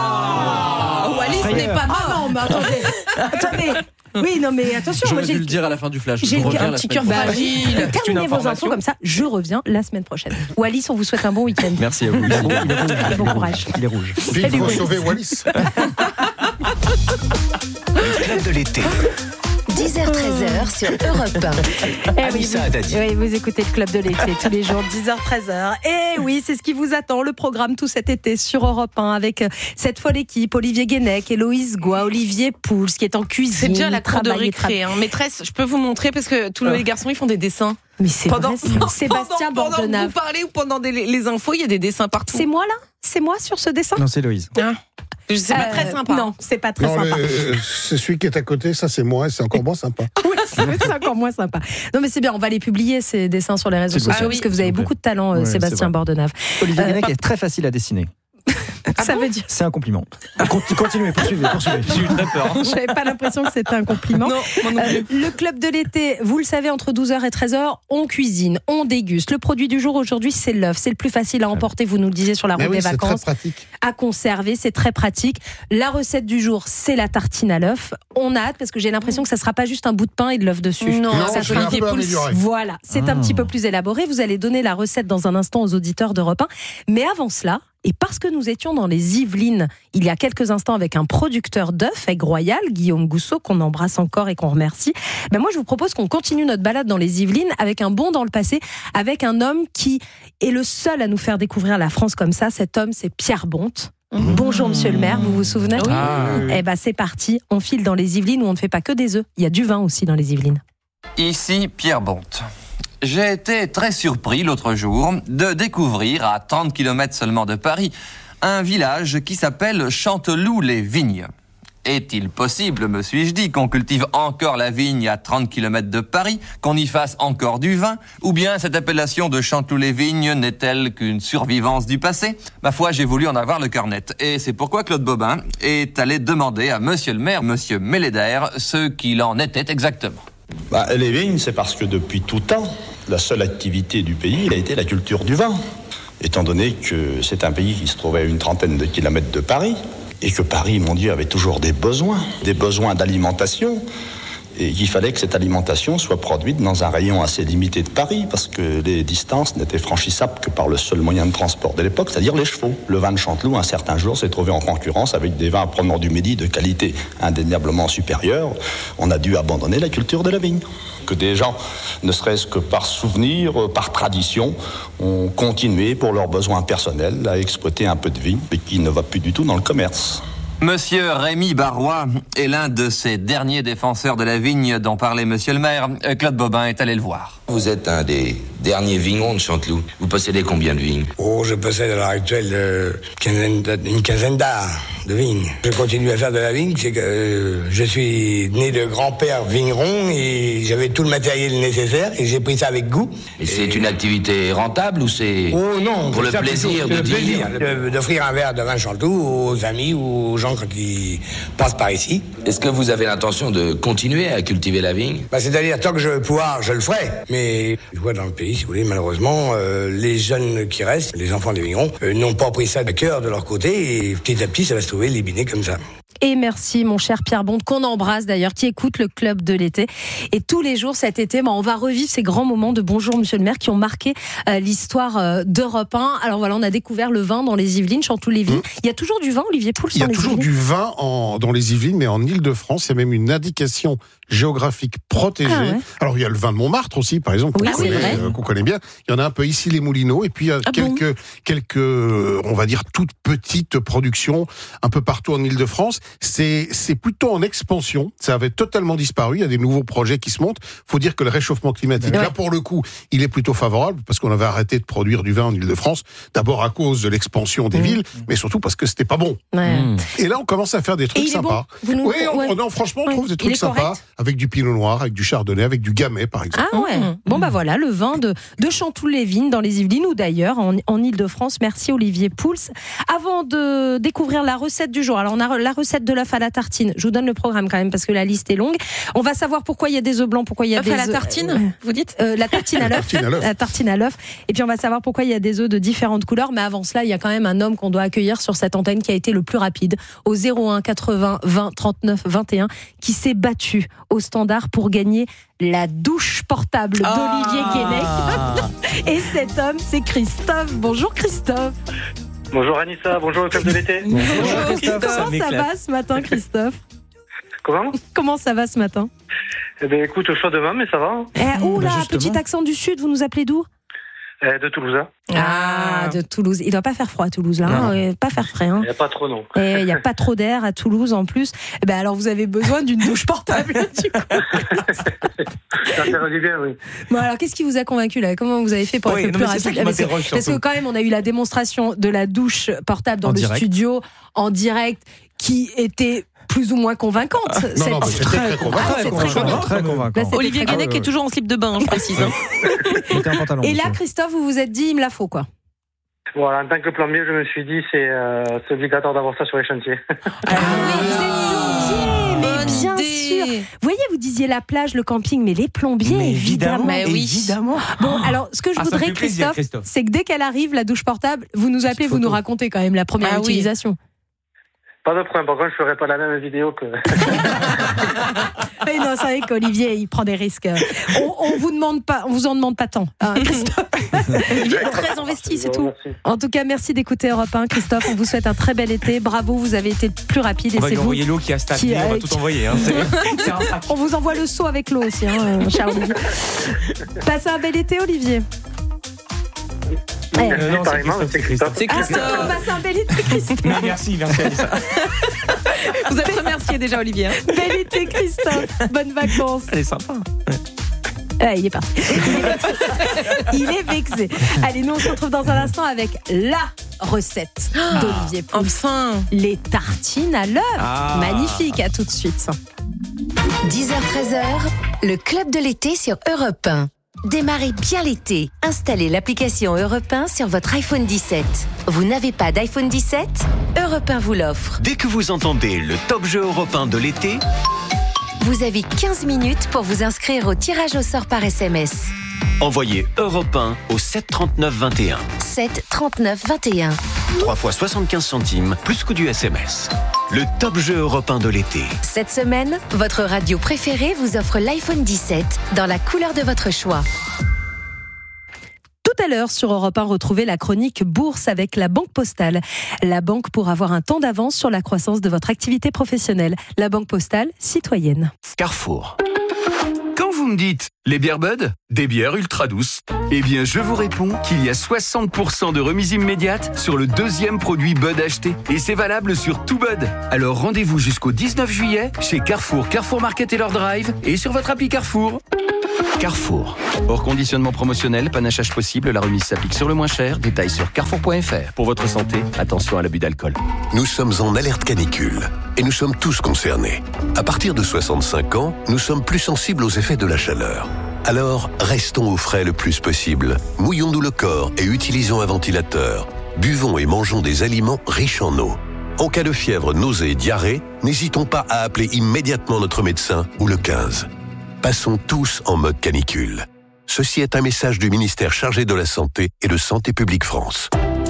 Wallis n'est pas mort. Non, mais attendez. Oui, non, mais attention. J'aurais dû le dire à la fin du flash. J'ai un petit cœur fragile. Terminez vos infos comme ça. Je reviens la semaine prochaine. Wallis, on vous souhaite un bon week-end. Merci à vous. Bon courage. Il est rouge. Il faut sauver Wallis. Le club de l'été. 10h-13h sur Europe 1. Anissa Haddadi. Oui, vous écoutez le club de l'été tous les jours, 10h-13h. Et oui, c'est ce qui vous attend, le programme tout cet été sur Europe 1 avec cette folle équipe, Olivier Guénec, Héloïse Goua, Olivier Pouls, qui est en cuisine. C'est déjà la cour de récré. Maîtresse, je peux vous montrer parce que tous les garçons, ils font des dessins. Mais c'est vrai, Sébastien Bordenave. Pendant que vous parlez ou pendant les infos, il y a des dessins partout. C'est moi là ? C'est moi sur ce dessin ? Non, c'est Héloïse. C'est pas très sympa. Non, c'est pas très sympa. C'est celui qui est à côté, ça c'est moi, c'est encore moins sympa. Oui, c'est encore moins sympa. Non mais c'est bien, on va les publier ces dessins sur les réseaux sociaux parce que vous avez beaucoup de talent, Sébastien Bordenave. Olivier Guénec est très facile à dessiner. Ça veut dire. C'est un compliment. Continuez, poursuivez. J'ai eu très peur. J'avais pas l'impression que c'était un compliment. Non, moi non plus. Le club de l'été, vous le savez, entre 12h et 13h, on cuisine, on déguste. Le produit du jour aujourd'hui, c'est l'œuf. C'est le plus facile à emporter, vous nous le disiez, sur la route des vacances. C'est très pratique. À conserver, c'est très pratique. La recette du jour, c'est la tartine à l'œuf. On a hâte parce que j'ai l'impression que ça sera pas juste un bout de pain et de l'œuf dessus. Non, ça sera un peu amélioré. Voilà, c'est un petit peu plus élaboré. Vous allez donner la recette dans un instant aux auditeurs d'Europe 1. Mais avant cela, et parce que nous étions dans les Yvelines il y a quelques instants avec un producteur d'œufs, Aigle Royal, Guillaume Gousseau, qu'on embrasse encore et qu'on remercie, moi je vous propose qu'on continue notre balade dans les Yvelines avec un bond dans le passé, avec un homme qui est le seul à nous faire découvrir la France comme ça. Cet homme, c'est Pierre Bonte. Bonjour monsieur le maire, vous vous souvenez ? Oui. C'est parti, on file dans les Yvelines où on ne fait pas que des œufs, il y a du vin aussi dans les Yvelines. Ici Pierre Bonte. J'ai été très surpris l'autre jour de découvrir, à 30 km seulement de Paris, un village qui s'appelle Chanteloup-les-Vignes. Est-il possible, me suis-je dit, qu'on cultive encore la vigne à 30 km de Paris, qu'on y fasse encore du vin, ou bien cette appellation de Chanteloup-les-Vignes n'est-elle qu'une survivance du passé ? Ma foi, j'ai voulu en avoir le cœur net. Et c'est pourquoi Claude Bobin est allé demander à monsieur le maire, monsieur Mélédaire, ce qu'il en était exactement. Les vignes, c'est parce que depuis tout temps, la seule activité du pays a été la culture du vin. Étant donné que c'est un pays qui se trouvait à une trentaine de kilomètres de Paris, et que Paris, mon Dieu, avait toujours des besoins d'alimentation, Et il fallait que cette alimentation soit produite dans un rayon assez limité de Paris, parce que les distances n'étaient franchissables que par le seul moyen de transport de l'époque, c'est-à-dire les chevaux. Le vin de Chanteloup, un certain jour, s'est trouvé en concurrence avec des vins provenant du Midi de qualité indéniablement supérieure. On a dû abandonner la culture de la vigne. Que des gens, ne serait-ce que par souvenir, par tradition, ont continué pour leurs besoins personnels à exploiter un peu de vigne, mais qui ne va plus du tout dans le commerce. Monsieur Rémi Barrois est l'un de ces derniers défenseurs de la vigne dont parlait monsieur le maire. Claude Bobin est allé le voir. Vous êtes un des derniers vignerons de Chanteloup. Vous possédez combien de vignes? Oh, je possède à l'heure actuelle une quinzaine d'arts de vignes. Je continue à faire de la vigne, c'est que je suis né de grand-père vigneron et j'avais tout le matériel nécessaire et j'ai pris ça avec goût. Et c'est une activité rentable ou c'est pour le plaisir de dire d'offrir un verre de vin Chanteloup aux amis ou aux gens quand ils passent par ici. Est-ce que vous avez l'intention de continuer à cultiver la vigne? C'est-à-dire, tant que je vais pouvoir, je le ferai. Mais je vois dans le pays, si vous voulez, malheureusement, les jeunes qui restent, les enfants des vignerons, n'ont pas pris ça à cœur de leur côté et petit à petit, ça va se trouver éliminé comme ça. Et merci mon cher Pierre Bonte, qu'on embrasse d'ailleurs, qui écoute le club de l'été. Et tous les jours cet été, on va revivre ces grands moments de Bonjour Monsieur le maire qui ont marqué l'histoire d'Europe 1. Alors voilà, on a découvert le vin dans les Yvelines, Chanteloup-les-Vignes. Il y a toujours du vin, Olivier Pouls, dans les Yvelines? Il y a toujours du vin dans les Yvelines, mais en Île-de-France, il y a même une indication géographique protégée. Ah ouais. Alors il y a le vin de Montmartre aussi, par exemple, qu'on connaît bien. Il y en a un peu ici, les Moulineaux, et puis il y a quelques, on va dire, toutes petites productions un peu partout en Île-de-France. C'est plutôt en expansion. Ça avait totalement disparu. Il y a des nouveaux projets qui se montent. Faut dire que le réchauffement climatique, là, pour le coup, il est plutôt favorable parce qu'on avait arrêté de produire du vin en Île-de-France. D'abord à cause de l'expansion des villes, mais surtout parce que c'était pas bon. Et là, on commence à faire des trucs sympas. Bon. Franchement, on trouve des trucs sympas avec du pinot noir, avec du chardonnay, avec du gamay, par exemple. Ah ouais. Bon, voilà, le vin de Chanteloup-les-Vignes dans les Yvelines ou d'ailleurs en Île-de-France. Merci Olivier Pouls. Avant de découvrir la recette du jour, alors on a la recette de l'œuf à la tartine. Je vous donne le programme quand même parce que la liste est longue. On va savoir pourquoi il y a des œufs blancs, pourquoi il y a des œufs à la tartine, vous dites la tartine à l'œuf. La tartine à l'œuf. Et puis on va savoir pourquoi il y a des œufs de différentes couleurs. Mais avant cela, il y a quand même un homme qu'on doit accueillir sur cette antenne qui a été le plus rapide au 01 80 20 39 21 qui s'est battu au standard pour gagner la douche portable d'Olivier Guénec. Et cet homme, c'est Christophe. Bonjour Christophe. Bonjour Anissa, bonjour le club de l'été. Bonjour Christophe. Comment ça va ce matin, Christophe? Comment ça va ce matin? Eh bien écoute, au choix demain, mais ça va. Petit accent du sud, vous nous appelez d'où? De Toulouse. De Toulouse. Il doit pas faire froid à Toulouse, là. Pas faire frais. Il n'y a pas trop, non. Il n'y a pas trop d'air à Toulouse, en plus. Alors, vous avez besoin d'une douche portable, du coup. Ça fait du bien, oui. Bon, alors, qu'est-ce qui vous a convaincu, là? Comment vous avez fait pour être le plus rapide? Parce que, quand même, on a eu la démonstration de la douche portable dans le studio, en direct, qui était plus ou moins convaincante. C'est très convaincant. Olivier Guénec est toujours en slip de bain, je précise. Et là, Christophe, vous vous êtes dit, il me la faut, quoi. Voilà, en tant que plombier, je me suis dit, c'est obligatoire d'avoir ça sur les chantiers. Mais bien sûr. Vous voyez, vous disiez la plage, le camping, mais les plombiers, évidemment. Évidemment. Bon, alors, ce que je voudrais, Christophe, c'est que dès qu'elle arrive, la douche portable, vous nous appelez, vous nous racontez quand même la première utilisation. Pas de problème, par contre, je ne ferai pas la même vidéo que... Mais non, c'est vrai qu'Olivier, il prend des risques. On vous en demande pas tant, hein, Christophe. Il est très investi, c'est tout. Merci. En tout cas, merci d'écouter Europe 1, Christophe. On vous souhaite un très bel été. Bravo, vous avez été le plus rapide. On va envoyer l'eau qui a stagné, on va tout envoyer. Hein. On vous envoie le seau avec l'eau aussi, cher Olivier. Passez un bel été, Olivier. C'est Christophe. C'est Christophe. C'est un bel été, Christophe. Merci Alissa. Vous êtes remercié déjà, Olivier. Bel été, Christophe. Bonnes vacances. Elle est sympa. Il est parti. Il est vexé. Allez, nous on se retrouve dans un instant avec la recette d'Olivier Pouls. Enfin, les tartines à l'œuf. Magnifique, à tout de suite. 10h-13h, le club de l'été sur Europe 1. Démarrez bien l'été. Installez l'application Europe 1 sur votre iPhone 17. Vous n'avez pas d'iPhone 17? Europe 1 vous l'offre. Dès que vous entendez le top jeu Europe 1 de l'été, vous avez 15 minutes pour vous inscrire au tirage au sort par SMS. Envoyez Europe 1 au 7 39 21. 7 39 21. 3 fois 75 centimes, plus coût du SMS. le top jeu européen de l'été. Cette semaine, votre radio préférée vous offre l'iPhone 17 dans la couleur de votre choix. Tout à l'heure sur Europe 1, retrouvez la chronique Bourse avec la Banque Postale. La banque pour avoir un temps d'avance sur la croissance de votre activité professionnelle. La Banque Postale, citoyenne. Carrefour. Quand vous me dites les bières Bud, des bières ultra douces, eh bien je vous réponds qu'il y a 60% de remise immédiate sur le deuxième produit Bud acheté. Et c'est valable sur tout Bud. Alors rendez-vous jusqu'au 19 juillet chez Carrefour, Carrefour Market et leur Drive et sur votre appli Carrefour. Carrefour. Hors conditionnement promotionnel, panachage possible, la remise s'applique sur le moins cher. Détails sur carrefour.fr. Pour votre santé, attention à l'abus d'alcool. Nous sommes en alerte canicule et nous sommes tous concernés. À partir de 65 ans, nous sommes plus sensibles aux effets de la chaleur. Alors, restons au frais le plus possible. Mouillons-nous le corps et utilisons un ventilateur. Buvons et mangeons des aliments riches en eau. En cas de fièvre, nausée et diarrhée, n'hésitons pas à appeler immédiatement notre médecin ou le 15. Passons tous en mode canicule. Ceci est un message du ministère chargé de la Santé et de Santé publique France.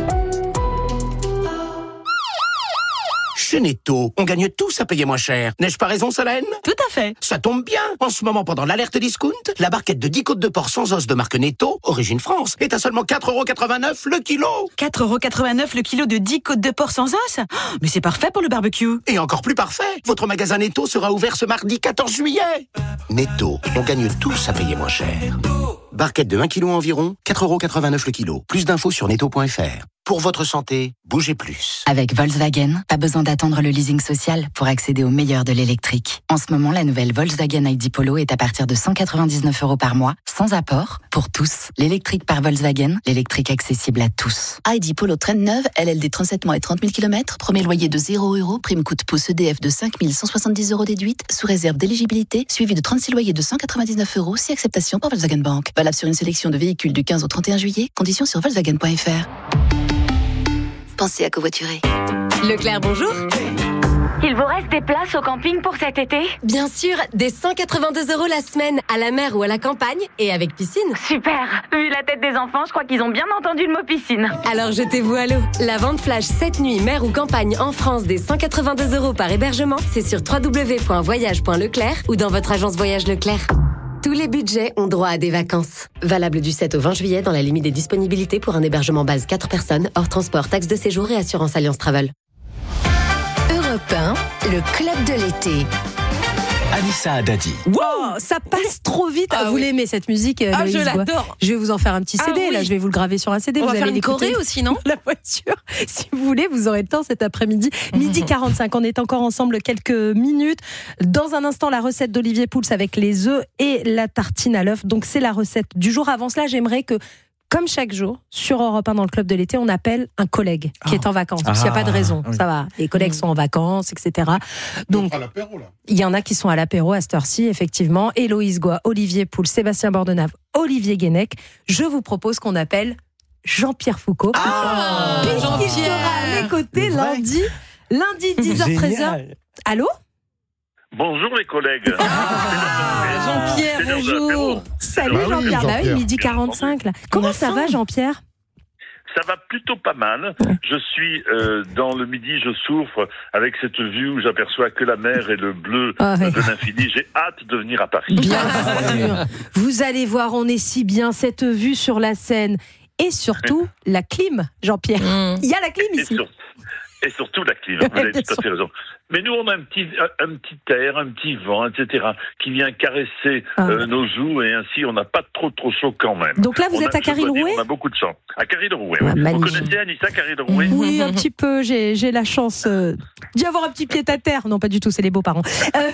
Chez Netto, on gagne tous à payer moins cher. N'ai-je pas raison, Solène? Tout à fait. Ça tombe bien. En ce moment, pendant l'alerte discount, la barquette de 10 côtes de porc sans os de marque Netto, origine France, est à seulement 4,89€ le kilo. 4,89€ le kilo de 10 côtes de porc sans os? Mais c'est parfait pour le barbecue. Et encore plus parfait, votre magasin Netto sera ouvert ce mardi 14 juillet. Netto, on gagne tous à payer moins cher. Barquette de 1 kg environ, 4,89€ le kilo. Plus d'infos sur netto.fr. Pour votre santé, bougez plus. Avec Volkswagen, pas besoin d'attendre le leasing social pour accéder au meilleur de l'électrique. En ce moment, la nouvelle Volkswagen ID Polo est à partir de 199€ par mois, sans apport, pour tous. L'électrique par Volkswagen, l'électrique accessible à tous. ID Polo traîne neuve, LLD 37 mois et 30 000 km, premier loyer de 0€, prime coût pouce EDF de 5 170€ déduite, sous réserve d'éligibilité, suivi de 36 loyers de 199€, si acceptation par Volkswagen Bank. Valable sur une sélection de véhicules du 15 au 31 juillet, conditions sur Volkswagen.fr. Pensez à covoiturer. Leclerc, bonjour. Il vous reste des places au camping pour cet été? Bien sûr, des 182€ la semaine, à la mer ou à la campagne, et avec piscine. Super. Vu la tête des enfants, je crois qu'ils ont bien entendu le mot piscine. Alors jetez-vous à l'eau. La vente flash cette nuit, mer ou campagne en France, des 182€ par hébergement, c'est sur www.voyage.leclerc ou dans votre agence Voyage Leclerc. Tous les budgets ont droit à des vacances. Valable du 7 au 20 juillet dans la limite des disponibilités pour un hébergement base 4 personnes, hors transport, taxe de séjour et assurance Alliance Travel. Europe 1, le club de l'été. Anissa Haddadi. Wow, ça passe trop vite. Vous l'aimez cette musique, Loïs, je quoi. l'adore. Je vais vous en faire un petit CD. Là, je vais vous le graver sur un CD. On vous va allez faire une choré aussi, non? La voiture. Si vous voulez, vous aurez le temps cet après-midi. Midi 45. On est encore ensemble quelques minutes. Dans un instant, la recette d'Olivier Pouls avec les œufs et la tartine à l'œuf. Donc, c'est la recette du jour. Avant cela, j'aimerais que, comme chaque jour, sur Europe 1 dans le club de l'été, on appelle un collègue qui est en vacances. Parce qu'il n'y a pas de raison. Ça va. Les collègues sont en vacances, etc. Donc, il y en a qui sont à l'apéro à cette heure-ci, effectivement. Héloïse Goua, Olivier Pouls, Sébastien Bordenave, Olivier Guénec. Je vous propose qu'on appelle Jean-Pierre Foucault. Puisqu'il sera à mes côtés lundi 10h-13h. Allô? Bonjour les collègues. Jean-Pierre, bonjour. Salut Jean-Pierre. Bah oui, midi 45 là. Comment ça va Jean-Pierre? Ça va plutôt pas mal. Je suis dans le midi, je souffre avec cette vue où j'aperçois que la mer et le bleu de l'infini. J'ai hâte de venir à Paris. Bien sûr. Vous allez voir, on est si bien, cette vue sur la Seine. Et surtout, la clim, Jean-Pierre. Il y a la clim ici. Et surtout la clim, vous avez tout à fait raison. Mais nous, on a un petit air, un petit vent, etc., qui vient caresser nos joues, et ainsi, on n'a pas trop chaud quand même. Donc là, vous êtes à Carry-le-Rouet ? On a beaucoup de chance. À Carry-le-Rouet, oui. Vous connaissez Anissa Carry-le-Rouet ? Oui, un petit peu. J'ai la chance d'y avoir un petit pied à terre. Non, pas du tout, c'est les beaux-parents.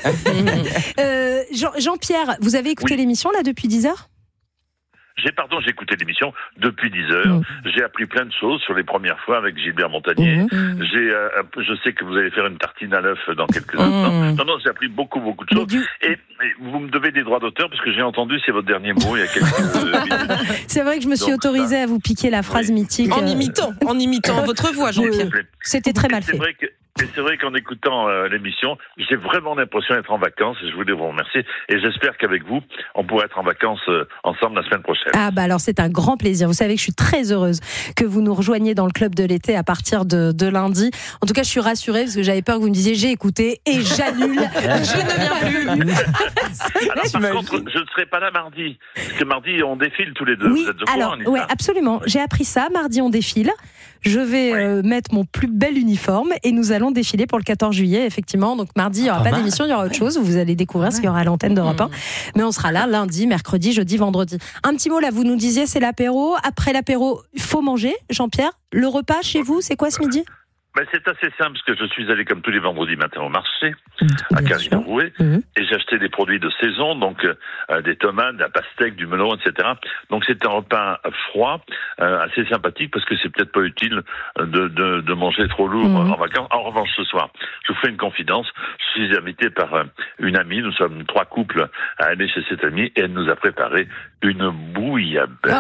Jean-Pierre, vous avez écouté l'émission, là, depuis 10h ? J'ai écouté l'émission depuis 10 heures. J'ai appris plein de choses sur les premières fois avec Gilbert Montagnier. Je sais que vous allez faire une tartine à l'œuf dans quelques instants. Non, j'ai appris beaucoup de choses. Et vous me devez des droits d'auteur parce que j'ai entendu, c'est votre dernier mot il y a quelques minutes. C'est vrai que je me suis autorisée à vous piquer la phrase mythique. En imitant votre voix, Jean-Pierre. Oui. C'était très mal fait. Et c'est vrai qu'en écoutant l'émission, j'ai vraiment l'impression d'être en vacances. Et je voulais vous remercier. Et j'espère qu'avec vous, on pourra être en vacances ensemble la semaine prochaine. Ah bah alors c'est un grand plaisir. Vous savez que je suis très heureuse que vous nous rejoigniez dans le club de l'été à partir de lundi. En tout cas, je suis rassurée parce que j'avais peur que vous me disiez j'ai écouté et j'annule. Je ne viens plus. Alors par contre, je ne serai pas là mardi. Parce que mardi, on défile tous les deux. Oui, vous êtes au courant, Anita? ouais, absolument. J'ai appris ça. Mardi, on défile. Je vais mettre mon plus bel uniforme et nous allons défiler pour le 14 juillet, effectivement. Donc mardi, il n'y aura pas d'émission, il y aura autre chose. Vous allez découvrir ce qu'il y aura à l'antenne d'Europe 1. Mais on sera là lundi, mercredi, jeudi, vendredi. Un petit mot là, vous nous disiez, c'est l'apéro. Après l'apéro, il faut manger, Jean-Pierre. Le repas chez vous, c'est quoi ce midi ? C'est assez simple parce que je suis allé comme tous les vendredis matins au marché à Carignan-Rouet et j'ai acheté des produits de saison, donc des tomates, de la pastèque, du melon, etc. Donc c'est un repas froid, assez sympathique parce que c'est peut-être pas utile de manger trop lourd en vacances. En revanche, ce soir, je vous fais une confidence. Je suis invité par une amie. Nous sommes 3 couples à aller chez cette amie et elle nous a préparé une bouillabaisse. Oh,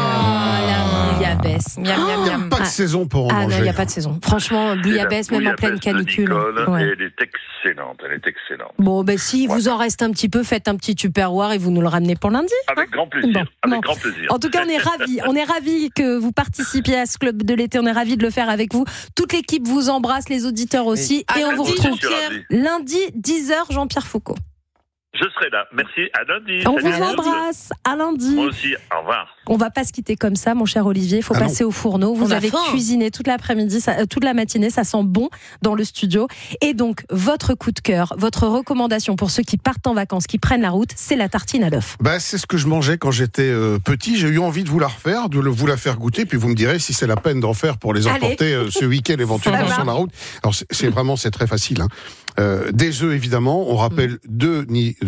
la bouillabaisse. Il n'y a pas de saison pour en manger. Ah non, il n'y a pas de saison. Franchement, bouillabaisse, même en pleine canicule. Et elle est excellente, Bon, si vous en reste un petit peu, faites un petit tupperware et vous nous le ramenez pour lundi. Avec grand plaisir. Grand plaisir. En tout cas, on est ravis. On est ravis que vous participiez à ce club de l'été. On est ravis de le faire avec vous. Toute l'équipe vous embrasse, les auditeurs aussi. Et on vous retrouve lundi, 10h, Jean-Pierre Foucault. Je serai là. Merci. À lundi. On vous embrasse. À lundi. Moi aussi. Au revoir. On va pas se quitter comme ça, mon cher Olivier. Il faut passer au fourneau. Vous avez cuisiné toute l'après-midi, toute la matinée. Ça sent bon dans le studio. Et donc, votre coup de cœur, votre recommandation pour ceux qui partent en vacances, qui prennent la route, c'est la tartine à l'œuf. C'est ce que je mangeais quand j'étais petit. J'ai eu envie de vous la refaire, de vous la faire goûter. Puis vous me direz si c'est la peine d'en faire pour les emporter ce week-end éventuellement sur la route. Alors, c'est très facile. Des œufs, évidemment. On rappelle deux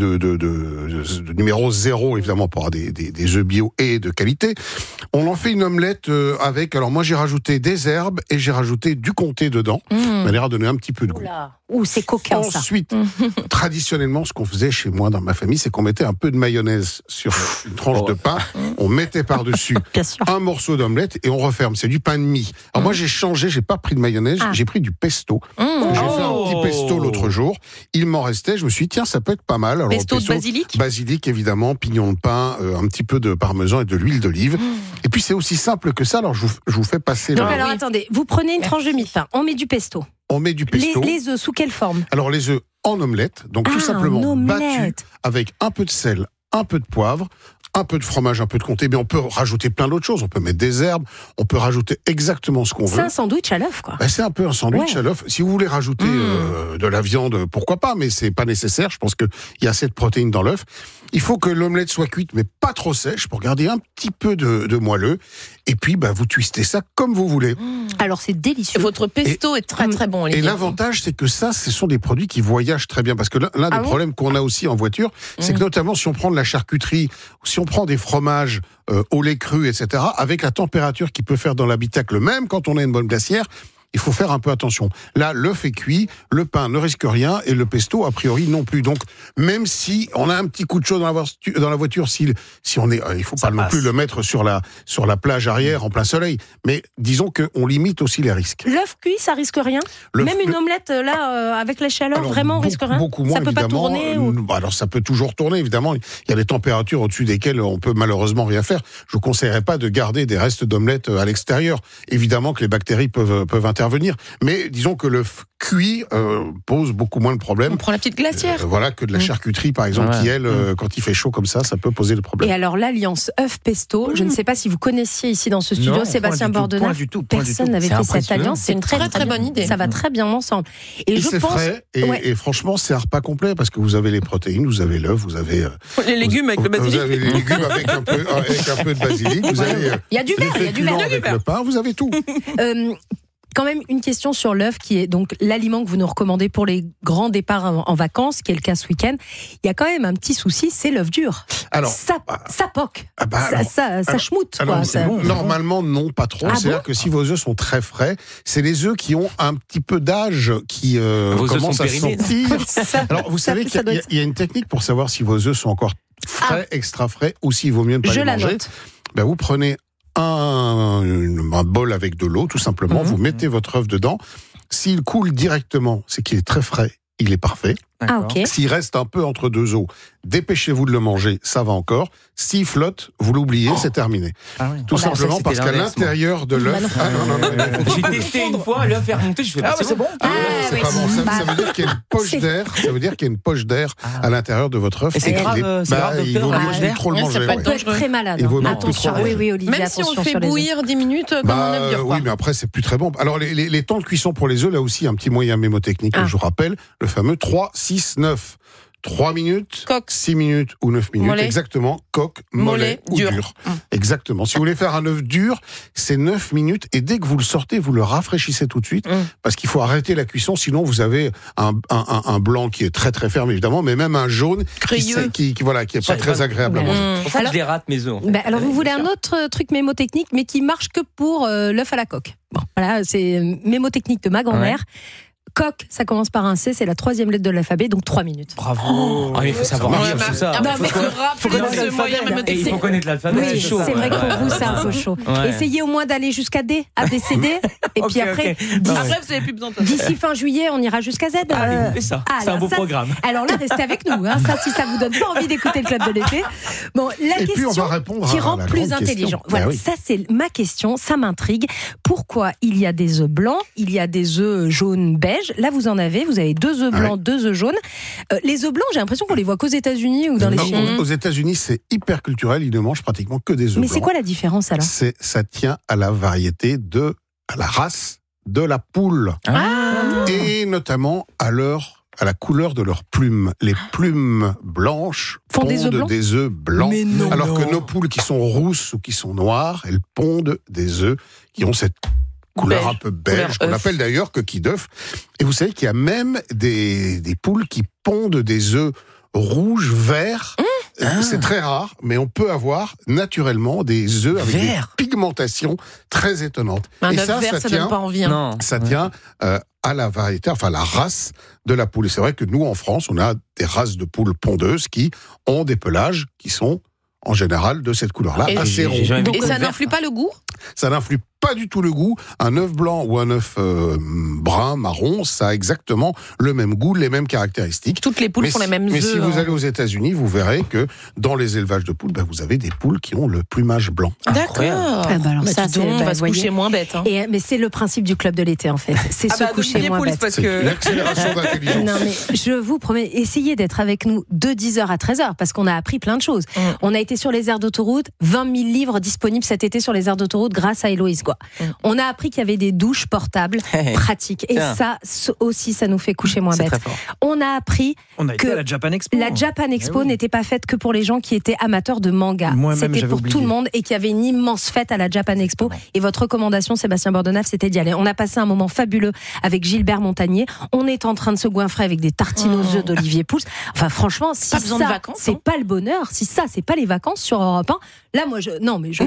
numéro 0, évidemment, pour avoir des œufs bio et de qualité. On en fait une omelette avec, alors moi j'ai rajouté des herbes et j'ai rajouté du comté dedans, de manière à donner un petit peu de goût. C'est coquin, ça. Ensuite, traditionnellement, ce qu'on faisait chez moi dans ma famille, c'est qu'on mettait un peu de mayonnaise sur une tranche de pain, on mettait par-dessus un morceau d'omelette et on referme. C'est du pain de mie. Alors moi j'ai changé, j'ai pas pris de mayonnaise, j'ai pris du pesto. J'ai fait un petit pesto l'autre jour. Il m'en restait, je me suis dit tiens, ça peut être pas mal. Alors, pesto de basilic ? Basilic, évidemment, pignon de pain, un petit peu de parmesan et de l'huile d'olive. Et puis c'est aussi simple que ça, alors je vous fais passer... Alors attendez, vous prenez une tranche de mie-pain, on met du pesto. On met du pesto. Les œufs, sous quelle forme ? Alors les œufs en omelette, donc tout simplement battus avec un peu de sel, un peu de poivre, un peu de fromage, un peu de comté. Mais on peut rajouter plein d'autres choses. On peut mettre des herbes, on peut rajouter exactement ce qu'on veut. C'est un sandwich à l'œuf, quoi. C'est un peu un sandwich à l'œuf. Si vous voulez rajouter de la viande, pourquoi pas, mais c'est pas nécessaire. Je pense qu'il y a assez de protéines dans l'œuf. Il faut que l'omelette soit cuite, mais pas trop sèche, pour garder un petit peu de moelleux. Et puis, vous twistez ça comme vous voulez. Alors, c'est délicieux. Votre pesto est très, très bon, Olivier. Et l'avantage, c'est que ça, ce sont des produits qui voyagent très bien. Parce que l'un des problèmes qu'on a aussi en voiture, c'est que notamment, si on prend de la charcuterie, si on prend des fromages au lait cru, etc., avec la température qu'il peut faire dans l'habitacle, même quand on a une bonne glacière, il faut faire un peu attention. Là, l'œuf est cuit, le pain ne risque rien et le pesto, a priori, non plus. Donc, même si on a un petit coup de chaud dans la voiture, si on est, il faut pas non plus le mettre sur la plage arrière en plein soleil. Mais disons qu'on limite aussi les risques. L'œuf cuit, ça risque rien. Même une omelette là, avec la chaleur, vraiment risque rien. Beaucoup moins, ça peut évidemment. Pas tourner. Alors ça peut toujours tourner, évidemment. Il y a des températures au-dessus desquelles on peut malheureusement rien faire. Je vous conseillerais pas de garder des restes d'omelette à l'extérieur. Évidemment que les bactéries peuvent intervenir. Mais disons que le cuit pose beaucoup moins de problèmes. On prend la petite glacière. Que de la charcuterie, par exemple, qui, elle, quand il fait chaud comme ça peut poser des problèmes. Et alors, l'alliance œuf-pesto, je ne sais pas si vous connaissiez ici dans ce studio Sébastien Bordenave. Personne n'avait fait cette alliance. C'est une très, très bonne idée. Ça va très bien ensemble. Et je pense... frais, et franchement, c'est un repas complet parce que vous avez les protéines, vous avez l'œuf, vous avez... les légumes avec le basilic. Vous avez les légumes avec un peu de basilic. Vous avez... Il y a du verre, avec le pain, vous avez tout. Quand même une question sur l'œuf qui est donc l'aliment que vous nous recommandez pour les grands départs en vacances, qui est le cas ce week-end. Il y a quand même un petit souci, c'est l'œuf dur. Alors, ça poque, ça schmoute. Normalement, non, pas trop. C'est-à-dire que si vos œufs sont très frais, c'est les œufs qui ont un petit peu d'âge qui commencent à sentir. Alors, vous savez qu'il y a une technique pour savoir si vos œufs sont encore frais, extra frais, ou s'il vaut mieux ne pas les manger. Note. Vous prenez un bol avec de l'eau, tout simplement. Vous mettez votre œuf dedans S'il coule directement, c'est qu'il est très frais, il est parfait. Ah, ok. S'il reste un peu entre deux eaux, dépêchez-vous de le manger, ça va encore. S'il flotte, vous l'oubliez, c'est terminé. Ah oui. Tout simplement parce qu'à l'intérieur de l'œuf... J'ai testé une fois, l'œuf est remonté, je fais c'est bon. C'est pas bon, ça veut dire qu'il y a une poche d'air. Ça veut dire qu'il y a une poche d'air à l'intérieur de votre œuf. Et c'est grave, il vaut mieux plus trop le manger. Ça peut être très malade. Attention, oui, Olivier. Même si on le fait bouillir 10 minutes, comme un œuf dur. Oui, mais après, c'est plus très bon. Alors, les temps de cuisson pour les œufs, là aussi, un petit moyen mémotechnique, je vous rappelle, le fameux 3, 6, 9. 3 minutes, coque. 6 minutes ou 9 minutes, mollet. Exactement, coque, mollet ou dur. Exactement. Si vous voulez faire un œuf dur, c'est 9 minutes et dès que vous le sortez, vous le rafraîchissez tout de suite parce qu'il faut arrêter la cuisson, sinon vous avez un blanc qui est très très ferme évidemment, mais même un jaune qui est pas très agréable à manger. C'est pour ça que je les rate mes œufs. Alors vous voulez un autre truc mémotechnique mais qui marche que pour l'œuf à la coque. Bon, voilà, c'est mémotechnique de ma grand-mère. Coq, ça commence par un C, c'est la 3e lettre de l'alphabet, donc 3 minutes. Bravo. Il faut savoir lire tout ça. Il faut connaître l'alphabet. Oui, c'est chaud. C'est vrai que pour vous, c'est un peu chaud. Essayez au moins d'aller jusqu'à D, A, B, C, D. Et puis après, vous n'avez plus besoin de d'ici fin juillet, on ira jusqu'à Z. C'est ça. C'est un beau programme. Alors là, restez avec nous. Ça, si ça vous donne pas envie d'écouter le club de l'été. Bon, la question qui rend plus intelligent. Voilà, ça c'est ma question. Ça m'intrigue. Pourquoi il y a des œufs blancs, il y a des œufs jaunes, beige? Là, vous avez 2 œufs blancs, 2 œufs jaunes. Les œufs blancs, j'ai l'impression qu'on les voit qu'aux États-Unis ou dans les films. Aux États-Unis, c'est hyper culturel. Ils ne mangent pratiquement que des œufs blancs. Mais c'est quoi la différence alors? Ça tient à la variété à la race de la poule. Et notamment à la couleur de leurs plumes. Les plumes blanches pondent des œufs blancs. Alors que nos poules qui sont rousses ou qui sont noires, elles pondent des œufs qui ont cette couleur un peu beige, qu'on appelle d'ailleurs coquille d'œuf. Et vous savez qu'il y a même des poules qui pondent des œufs rouges, verts. C'est très rare, mais on peut avoir naturellement des œufs avec des pigmentations très étonnantes. Un œuf vert, ça donne pas envie. Ça tient à la variété, enfin la race de la poule. Et c'est vrai que nous, en France, on a des races de poules pondeuses qui ont des pelages qui sont en général de cette couleur-là, assez ronds. Et ça n'influe pas le goût ? Ça n'influe pas du tout le goût. Un œuf blanc ou un œuf brun, marron, ça a exactement le même goût, les mêmes caractéristiques. Toutes les poules font les mêmes œufs. Mais si vous allez aux États-Unis, vous verrez que dans les élevages de poules, vous avez des poules qui ont le plumage blanc. D'accord. Alors ça, on va se coucher moins bête. Mais c'est le principe du club de l'été, en fait. C'est se coucher moins bête. C'est l'accélération d'intelligence. Non, mais je vous promets, essayez d'être avec nous de 10h à 13h, parce qu'on a appris plein de choses. On a été sur les aires d'autoroute, 20 000 livres disponibles cet été sur les aires d'autoroute grâce à Héloïse Goua. On a appris qu'il y avait des douches portables pratiques. Et ça aussi, ça nous fait coucher moins bête. On a appris que la Japan Expo. La Japan Expo n'était pas faite que pour les gens qui étaient amateurs de manga. C'était pour tout le monde et qu'il y avait une immense fête à la Japan Expo. Et votre recommandation, Sébastien Bordenave, c'était d'y aller. On a passé un moment fabuleux avec Gilbert Montagnier. On est en train de se goinfrer avec des tartines aux œufs d'Olivier Pouls. Enfin, franchement, si pas besoin ça, de vacances, c'est pas le bonheur, si ça, c'est pas les vacances sur Europe 1, là, moi, je m'en vais.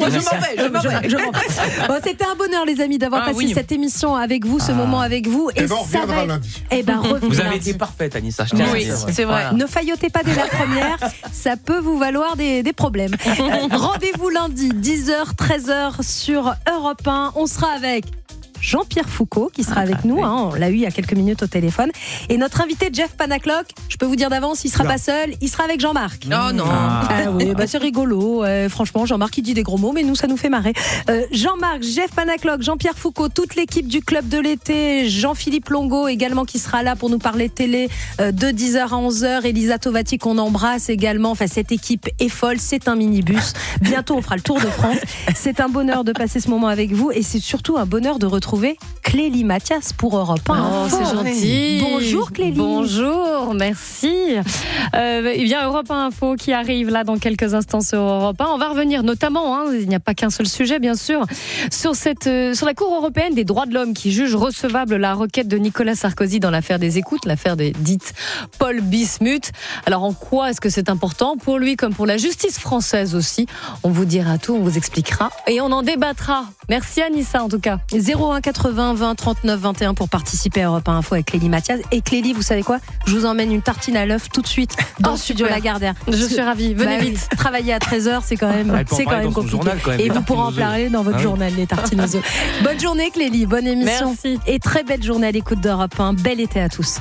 Bon, c'était un bonheur, les amis, d'avoir passé cette émission avec vous, ce moment avec vous. Et on reviendra lundi. Vous avez été parfaite, Anissa. Oui, c'est vrai. Ne faillotez pas dès la première, ça peut vous valoir des problèmes. Rendez-vous lundi, 10h, 13h sur Europe 1. On sera avec Jean-Pierre Foucault qui sera avec nous, on l'a eu il y a quelques minutes au téléphone, et notre invité Jeff Panaclock, je peux vous dire d'avance, il sera pas seul, il sera avec Jean-Marc. Oh non. Oui, c'est rigolo, franchement Jean-Marc il dit des gros mots mais nous ça nous fait marrer. Jean-Marc, Jeff Panaclock, Jean-Pierre Foucault, toute l'équipe du club de l'été, Jean-Philippe Longo également qui sera là pour nous parler télé de 10h à 11h, Elisa Tovati qu'on embrasse également, enfin cette équipe est folle, c'est un minibus, bientôt on fera le Tour de France, c'est un bonheur de passer ce moment avec vous et c'est surtout un bonheur de retrouver Clélie Mathias pour Europe 1. Oh, c'est gentil. Bonjour Clélie. Bonjour, merci. Eh bien, Europe 1 Info qui arrive là dans quelques instants sur Europe 1. On va revenir notamment, il n'y a pas qu'un seul sujet bien sûr, sur la Cour européenne des droits de l'homme qui juge recevable la requête de Nicolas Sarkozy dans l'affaire des écoutes, l'affaire des dites Paul Bismuth. Alors en quoi est-ce que c'est important pour lui comme pour la justice française aussi? On vous dira tout, on vous expliquera et on en débattra. Merci Anissa en tout cas. 01 80 20 39 21 pour participer à Europe 1 Info avec Clélie Mathias. Et Clélie, vous savez quoi? Je vous emmène une tartine à l'œuf tout de suite dans le studio Lagardère. Je suis ravie. Venez vite. Travailler à 13h, c'est quand même compliqué. Et vous pourrez en parler dans votre journal, les tartines aux œufs. Bonne journée Clélie, bonne émission. Merci. Et très belle journée à l'écoute d'Europe 1. Bel été à tous.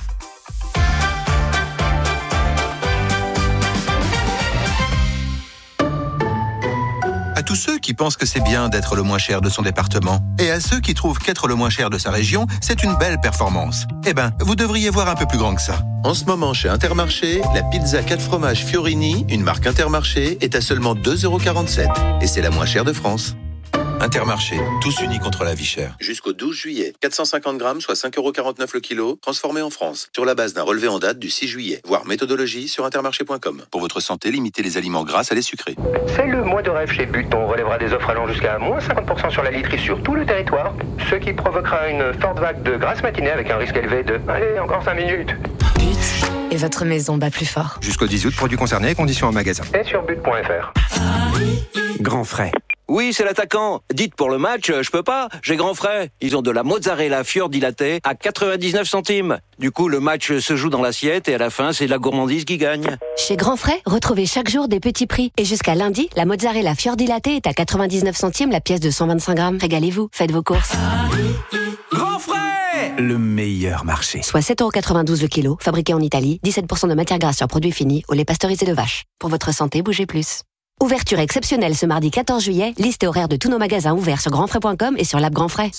À tous ceux qui pensent que c'est bien d'être le moins cher de son département, et à ceux qui trouvent qu'être le moins cher de sa région, c'est une belle performance. Eh ben, vous devriez voir un peu plus grand que ça. En ce moment, chez Intermarché, la pizza 4 fromages Fiorini, une marque Intermarché, est à seulement 2,47 €. Et c'est la moins chère de France. Intermarché, tous unis contre la vie chère. Jusqu'au 12 juillet, 450 grammes, soit 5,49 € le kilo, transformés en France, sur la base d'un relevé en date du 6 juillet. Voir méthodologie sur intermarché.com. Pour votre santé, limitez les aliments gras à les sucrés. C'est le mois de rêve chez But. On relèvera des offres allant jusqu'à moins 50% sur la literie sur tout le territoire, ce qui provoquera une forte vague de grasse matinée avec un risque élevé de... Allez, encore 5 minutes. But. Et votre maison bat plus fort. Jusqu'au 10 août, produits concernés, conditions en magasin. Et sur but.fr. Grand frais. Oui, c'est l'attaquant. Dites pour le match, je peux pas, j'ai grand frais. Ils ont de la mozzarella fiordilatée à 99 centimes. Du coup, le match se joue dans l'assiette et à la fin, c'est la gourmandise qui gagne. Chez Grand Frais, retrouvez chaque jour des petits prix. Et jusqu'à lundi, la mozzarella fiordilatée est à 99 centimes la pièce de 125 grammes. Régalez-vous, faites vos courses. Grand frais, le meilleur marché. Soit 7,92 € le kilo, fabriqué en Italie, 17% de matière grasse sur produits finis, au lait pasteurisé de vache. Pour votre santé, bougez plus. Ouverture exceptionnelle ce mardi 14 juillet. Liste et horaire de tous nos magasins ouverts sur grandfrais.com et sur l'app Grand Frais.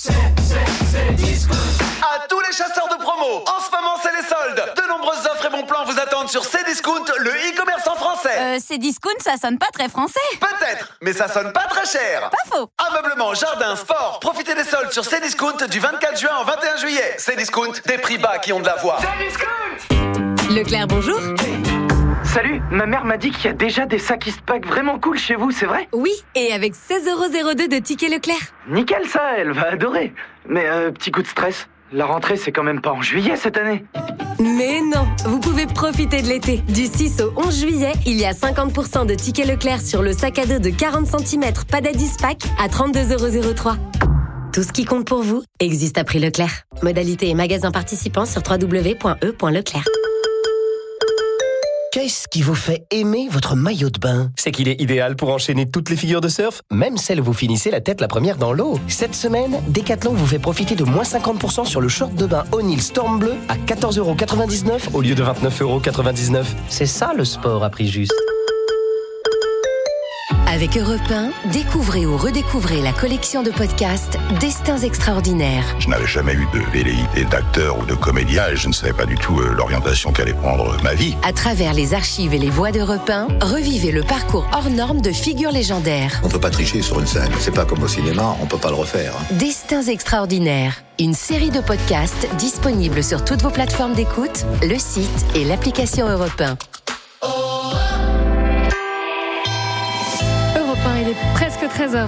À tous les chasseurs de promo, en ce moment c'est les soldes. De nombreuses offres et bons plans vous attendent sur Cdiscount, le e-commerce en français. Cdiscount, ça sonne pas très français. Peut-être, mais ça sonne pas très cher. Pas faux. Ameublement, jardin, sport, profitez des soldes sur Cdiscount du 24 juin au 21 juillet. Cdiscount, des prix bas qui ont de la voix. Cdiscount. Leclerc, bonjour. Salut, ma mère m'a dit qu'il y a déjà des sacs Eastpak vraiment cool chez vous, c'est vrai? Oui, et avec 16,02 € de tickets Leclerc. Nickel ça, elle va adorer. Mais petit coup de stress, la rentrée c'est quand même pas en juillet cette année. Mais non, vous pouvez profiter de l'été. Du 6 au 11 juillet, il y a 50% de tickets Leclerc sur le sac à dos de 40 cm Padad Eastpak à 32,03 €. Tout ce qui compte pour vous existe à prix Leclerc. Modalité et magasins participants sur www.e.leclerc. Qu'est-ce qui vous fait aimer votre maillot de bain? C'est qu'il est idéal pour enchaîner toutes les figures de surf, même celles où vous finissez la tête la première dans l'eau. Cette semaine, Decathlon vous fait profiter de moins 50% sur le short de bain O'Neill Storm Bleu à 14,99 € au lieu de 29,99 €. C'est ça le sport à prix juste. Avec Europe 1, découvrez ou redécouvrez la collection de podcasts Destins extraordinaires. Je n'avais jamais eu de velléité d'acteur ou de comédien et je ne savais pas du tout l'orientation qu'allait prendre ma vie. À travers les archives et les voix d'Europe 1, revivez le parcours hors norme de figures légendaires. On ne peut pas tricher sur une scène. C'est pas comme au cinéma, on ne peut pas le refaire. Destins extraordinaires. Une série de podcasts disponibles sur toutes vos plateformes d'écoute, le site et l'application Europe 1. Il est presque 13h.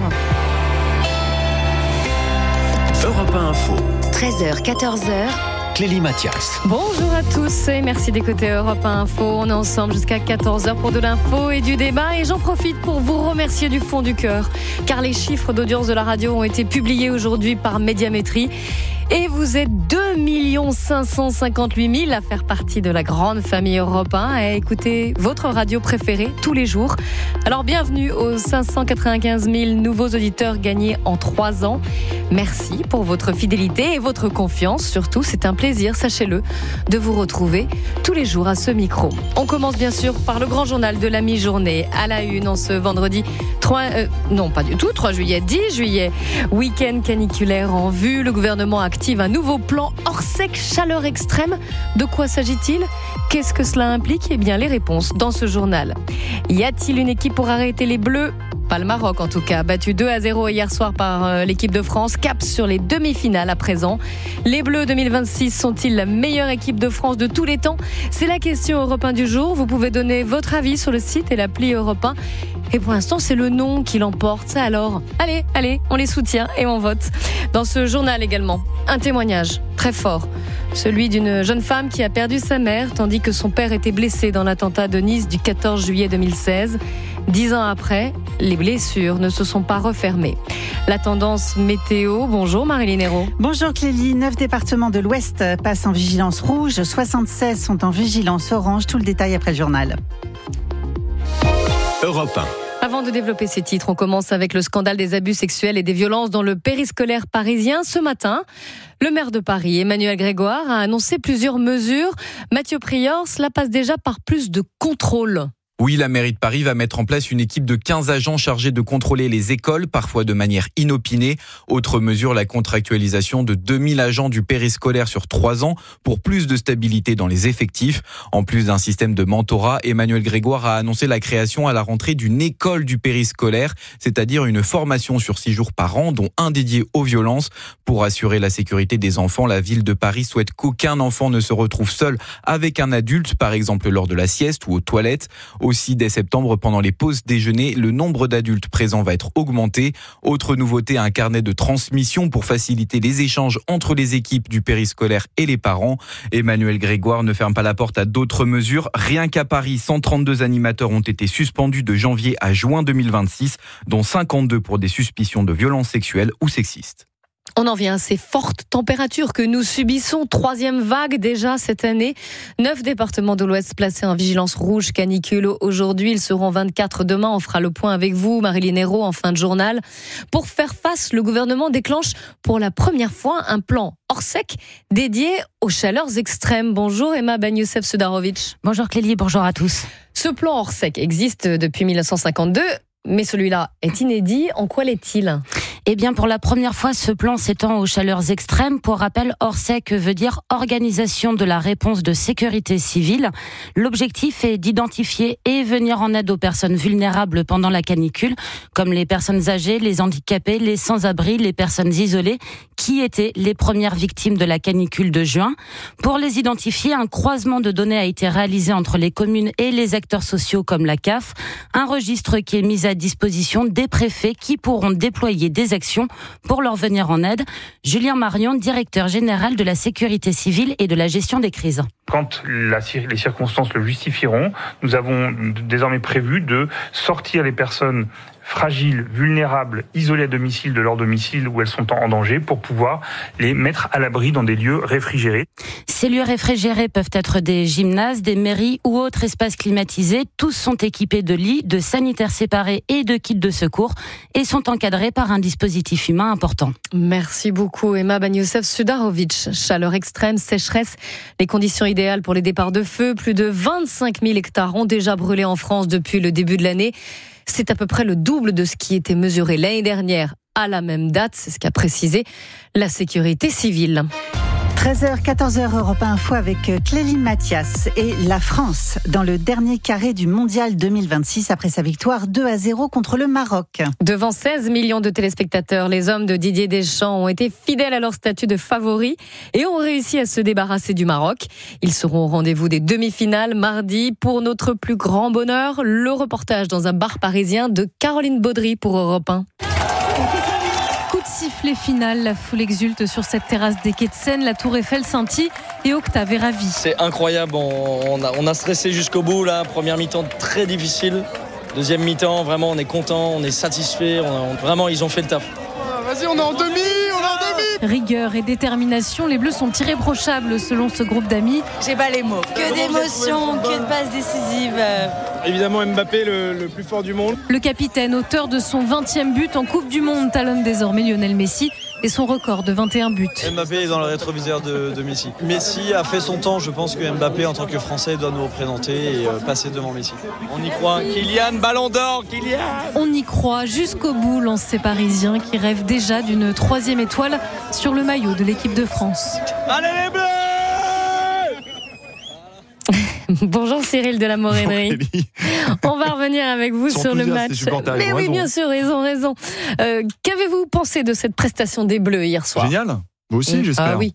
Europe 1 Info. 13h, 14h. Clélie Mathias. Bonjour à tous et merci d'écouter Europe 1 Info. On est ensemble jusqu'à 14h pour de l'info et du débat. Et j'en profite pour vous remercier du fond du cœur. Car les chiffres d'audience de la radio ont été publiés aujourd'hui par Médiamétrie. Et vous êtes 2 558 000 à faire partie de la grande famille Europe 1, à écouter votre radio préférée tous les jours. Alors bienvenue aux 595 000 nouveaux auditeurs gagnés en 3 ans. Merci pour votre fidélité et votre confiance. Surtout, c'est un plaisir, sachez-le, de vous retrouver tous les jours à ce micro. On commence bien sûr par le grand journal de la mi-journée. À la une, en ce vendredi 3 juillet, 10 juillet. Week-end caniculaire en vue. Le gouvernement active un nouveau plan hors sec chaleur extrême. De quoi s'agit-il? Qu'est-ce que cela implique? Eh bien, les réponses dans ce journal. Y a-t-il une équipe pour arrêter les Bleus? Pas le Maroc en tout cas, battu 2-0 hier soir par l'équipe de France. Cap sur les demi-finales à présent. Les Bleus 2026 sont-ils la meilleure équipe de France de tous les temps? C'est la question Europe 1 du jour. Vous pouvez donner votre avis sur le site et l'appli Europe 1. Et pour l'instant, c'est le nom qui l'emporte. Alors, allez, on les soutient et on vote. Dans ce journal également, un témoignage très fort. Celui d'une jeune femme qui a perdu sa mère tandis que son père était blessé dans l'attentat de Nice du 14 juillet 2016. 10 ans après, les blessures ne se sont pas refermées. La tendance météo, bonjour Marilyn Hérault. Bonjour Clélie, 9 départements de l'Ouest passent en vigilance rouge, 76 sont en vigilance orange, tout le détail après le journal. Europe 1. Avant de développer ces titres, on commence avec le scandale des abus sexuels et des violences dans le périscolaire parisien. Ce matin, le maire de Paris, Emmanuel Grégoire, a annoncé plusieurs mesures. Mathieu Prior, cela passe déjà par plus de contrôle. Oui, la mairie de Paris va mettre en place une équipe de 15 agents chargés de contrôler les écoles, parfois de manière inopinée. Autre mesure, la contractualisation de 2000 agents du périscolaire sur 3 ans pour plus de stabilité dans les effectifs. En plus d'un système de mentorat, Emmanuel Grégoire a annoncé la création à la rentrée d'une école du périscolaire, c'est-à-dire une formation sur 6 jours par an, dont un dédié aux violences. Pour assurer la sécurité des enfants, la ville de Paris souhaite qu'aucun enfant ne se retrouve seul avec un adulte, par exemple lors de la sieste ou aux toilettes. Aussi, dès septembre, pendant les pauses déjeuner, le nombre d'adultes présents va être augmenté. Autre nouveauté, un carnet de transmission pour faciliter les échanges entre les équipes du périscolaire et les parents. Emmanuel Grégoire ne ferme pas la porte à d'autres mesures. Rien qu'à Paris, 132 animateurs ont été suspendus de janvier à juin 2026, dont 52 pour des suspicions de violences sexuelles ou sexistes. On en vient à ces fortes températures que nous subissons. 3e vague déjà cette année. 9 départements de l'Ouest placés en vigilance rouge canicule aujourd'hui. Ils seront 24 demain. On fera le point avec vous, Marilyn Hérault, en fin de journal. Pour faire face, le gouvernement déclenche pour la première fois un plan hors sec dédié aux chaleurs extrêmes. Bonjour Emma Banyoussef-Sudarovic. Bonjour Clélie, bonjour à tous. Ce plan hors sec existe depuis 1952. Mais celui-là est inédit. En quoi l'est-il ? Eh bien, pour la première fois, ce plan s'étend aux chaleurs extrêmes. Pour rappel, ORSEC veut dire Organisation de la réponse de sécurité civile. L'objectif est d'identifier et venir en aide aux personnes vulnérables pendant la canicule, comme les personnes âgées, les handicapés, les sans-abri, les personnes isolées, qui étaient les premières victimes de la canicule de juin. Pour les identifier, un croisement de données a été réalisé entre les communes et les acteurs sociaux comme la CAF. Un registre qui est mis à disposition des préfets qui pourront déployer des actions pour leur venir en aide. Julien Marion, directeur général de la sécurité civile et de la gestion des crises. Quand les circonstances le justifieront, nous avons désormais prévu de sortir les personnes fragiles, vulnérables, isolées à domicile de leur domicile où elles sont en danger pour pouvoir les mettre à l'abri dans des lieux réfrigérés. Ces lieux réfrigérés peuvent être des gymnases, des mairies ou autres espaces climatisés. Tous sont équipés de lits, de sanitaires séparés et de kits de secours et sont encadrés par un dispositif humain important. Merci beaucoup Emma Banyoussef-Sudarovic. Chaleur extrême, sécheresse, les conditions idéales pour les départs de feu. Plus de 25 000 hectares ont déjà brûlé en France depuis le début de l'année. C'est à peu près le double de ce qui était mesuré l'année dernière à la même date. C'est ce qu'a précisé la sécurité civile. 13h, 14h, Europe Info avec Clélie Mathias et la France dans le dernier carré du Mondial 2026 après sa victoire 2-0 contre le Maroc. Devant 16 millions de téléspectateurs, les hommes de Didier Deschamps ont été fidèles à leur statut de favoris et ont réussi à se débarrasser du Maroc. Ils seront au rendez-vous des demi-finales mardi. Pour notre plus grand bonheur, le reportage dans un bar parisien de Caroline Baudry pour Europe 1. Sifflet final, la foule exulte sur cette terrasse des quais de Seine, la Tour Eiffel scintille et Octave est ravi. C'est incroyable, on a stressé jusqu'au bout là, première mi-temps très difficile, deuxième mi-temps vraiment on est content, on est satisfait, vraiment ils ont fait le taf. Vas-y, on est en demi. Rigueur et détermination, les Bleus sont irréprochables selon ce groupe d'amis. J'ai pas les mots. Que d'émotions, que de passes décisives. Évidemment Mbappé le plus fort du monde. Le capitaine, auteur de son 20e but en Coupe du Monde, talonne désormais Lionel Messi et son record de 21 buts. Mbappé est dans le rétroviseur de Messi. Messi a fait son temps, je pense que Mbappé en tant que Français doit nous représenter et passer devant Messi. On y croit. Kylian, Ballon d'Or, Kylian. On y croit jusqu'au bout, lancent ces Parisiens qui rêvent déjà d'une 3e étoile sur le maillot de l'équipe de France. Allez les Bleus! Bonjour Cyril de la Morénerie. On va revenir avec vous sur le match. Mais oui, bien sûr, ils ont raison. Qu'avez-vous pensé de cette prestation des Bleus hier soir ? Génial. Moi aussi, j'espère. Ah oui.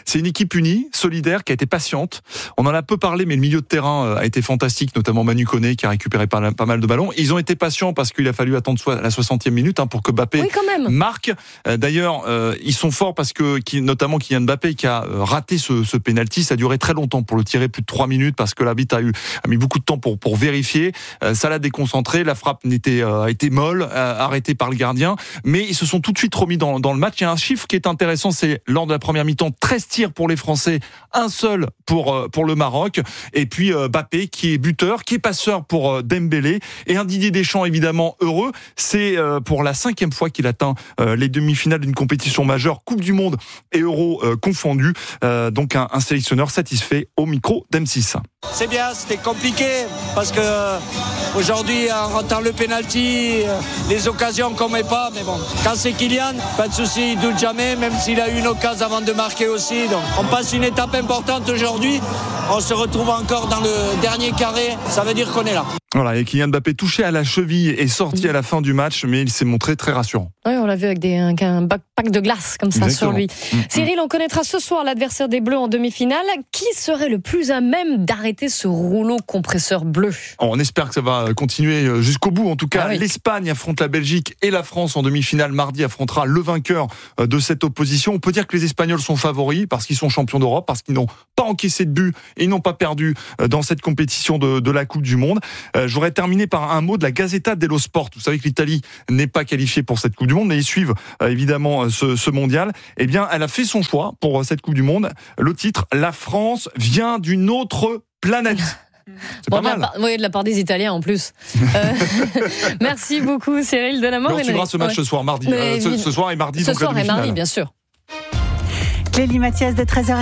C'est une équipe unie, solidaire, qui a été patiente. On en a peu parlé, mais le milieu de terrain a été fantastique, notamment Manu Koné qui a récupéré pas mal de ballons. Ils ont été patients parce qu'il a fallu attendre la 60e minute pour que Mbappé marque. D'ailleurs, ils sont forts parce que notamment Kylian Mbappé qui a raté ce penalty, ça a duré très longtemps pour le tirer, plus de 3 minutes, parce que l'arbitre a mis beaucoup de temps pour vérifier. Ça l'a déconcentré, la frappe a été molle, arrêtée par le gardien, mais ils se sont tout de suite remis dans le match. Il y a un chiffre qui est intéressant, c'est lors de la première mi-temps, 13 tirs pour les Français, un seul pour le Maroc, et puis Mbappé qui est buteur, qui est passeur pour Dembélé, et un Didier Deschamps évidemment heureux. C'est pour la 5e fois qu'il atteint les demi-finales d'une compétition majeure, Coupe du Monde et Euro confondus. Donc un sélectionneur satisfait au micro d'M6. C'est bien, c'était compliqué parce que aujourd'hui en ratant le penalty, les occasions qu'on met pas, mais bon, quand c'est Kylian, pas de souci, il doute jamais, même s'il a eu une occasion avant de marquer aussi. Donc on passe une étape importante aujourd'hui. On se retrouve encore dans le dernier carré, ça veut dire qu'on est là. Voilà, et Kylian Mbappé touché à la cheville est sorti à la fin du match, mais il s'est montré très rassurant. Oui, on l'a vu avec un pack de glace comme ça. Exactement. Sur lui. Cyril, on connaîtra ce soir l'adversaire des Bleus en demi-finale. Qui serait le plus à même d'arrêter ce rouleau compresseur bleu? On espère que ça va continuer jusqu'au bout. En tout cas, l'Espagne affronte la Belgique et la France en demi-finale. Mardi affrontera le vainqueur de cette opposition. On peut dire que les Espagnols sont favoris parce qu'ils sont champions d'Europe, parce qu'ils n'ont pas encaissé de but et ils n'ont pas perdu dans cette compétition de la Coupe du Monde. Je voudrais terminer par un mot de la Gazzetta dello Sport. Vous savez que l'Italie n'est pas qualifiée pour cette Coupe du Monde, mais ils suivent évidemment ce mondial. Eh bien, elle a fait son choix pour cette Coupe du Monde. Le titre, La France vient d'une autre planète. C'est pas mal. Oui, de la part des Italiens en plus. Merci beaucoup Cyril Delamore. On suivra ce match ce soir, mardi. Ce soir et mardi. Ce soir et mardi, bien sûr. Clélie Mathias de 13h.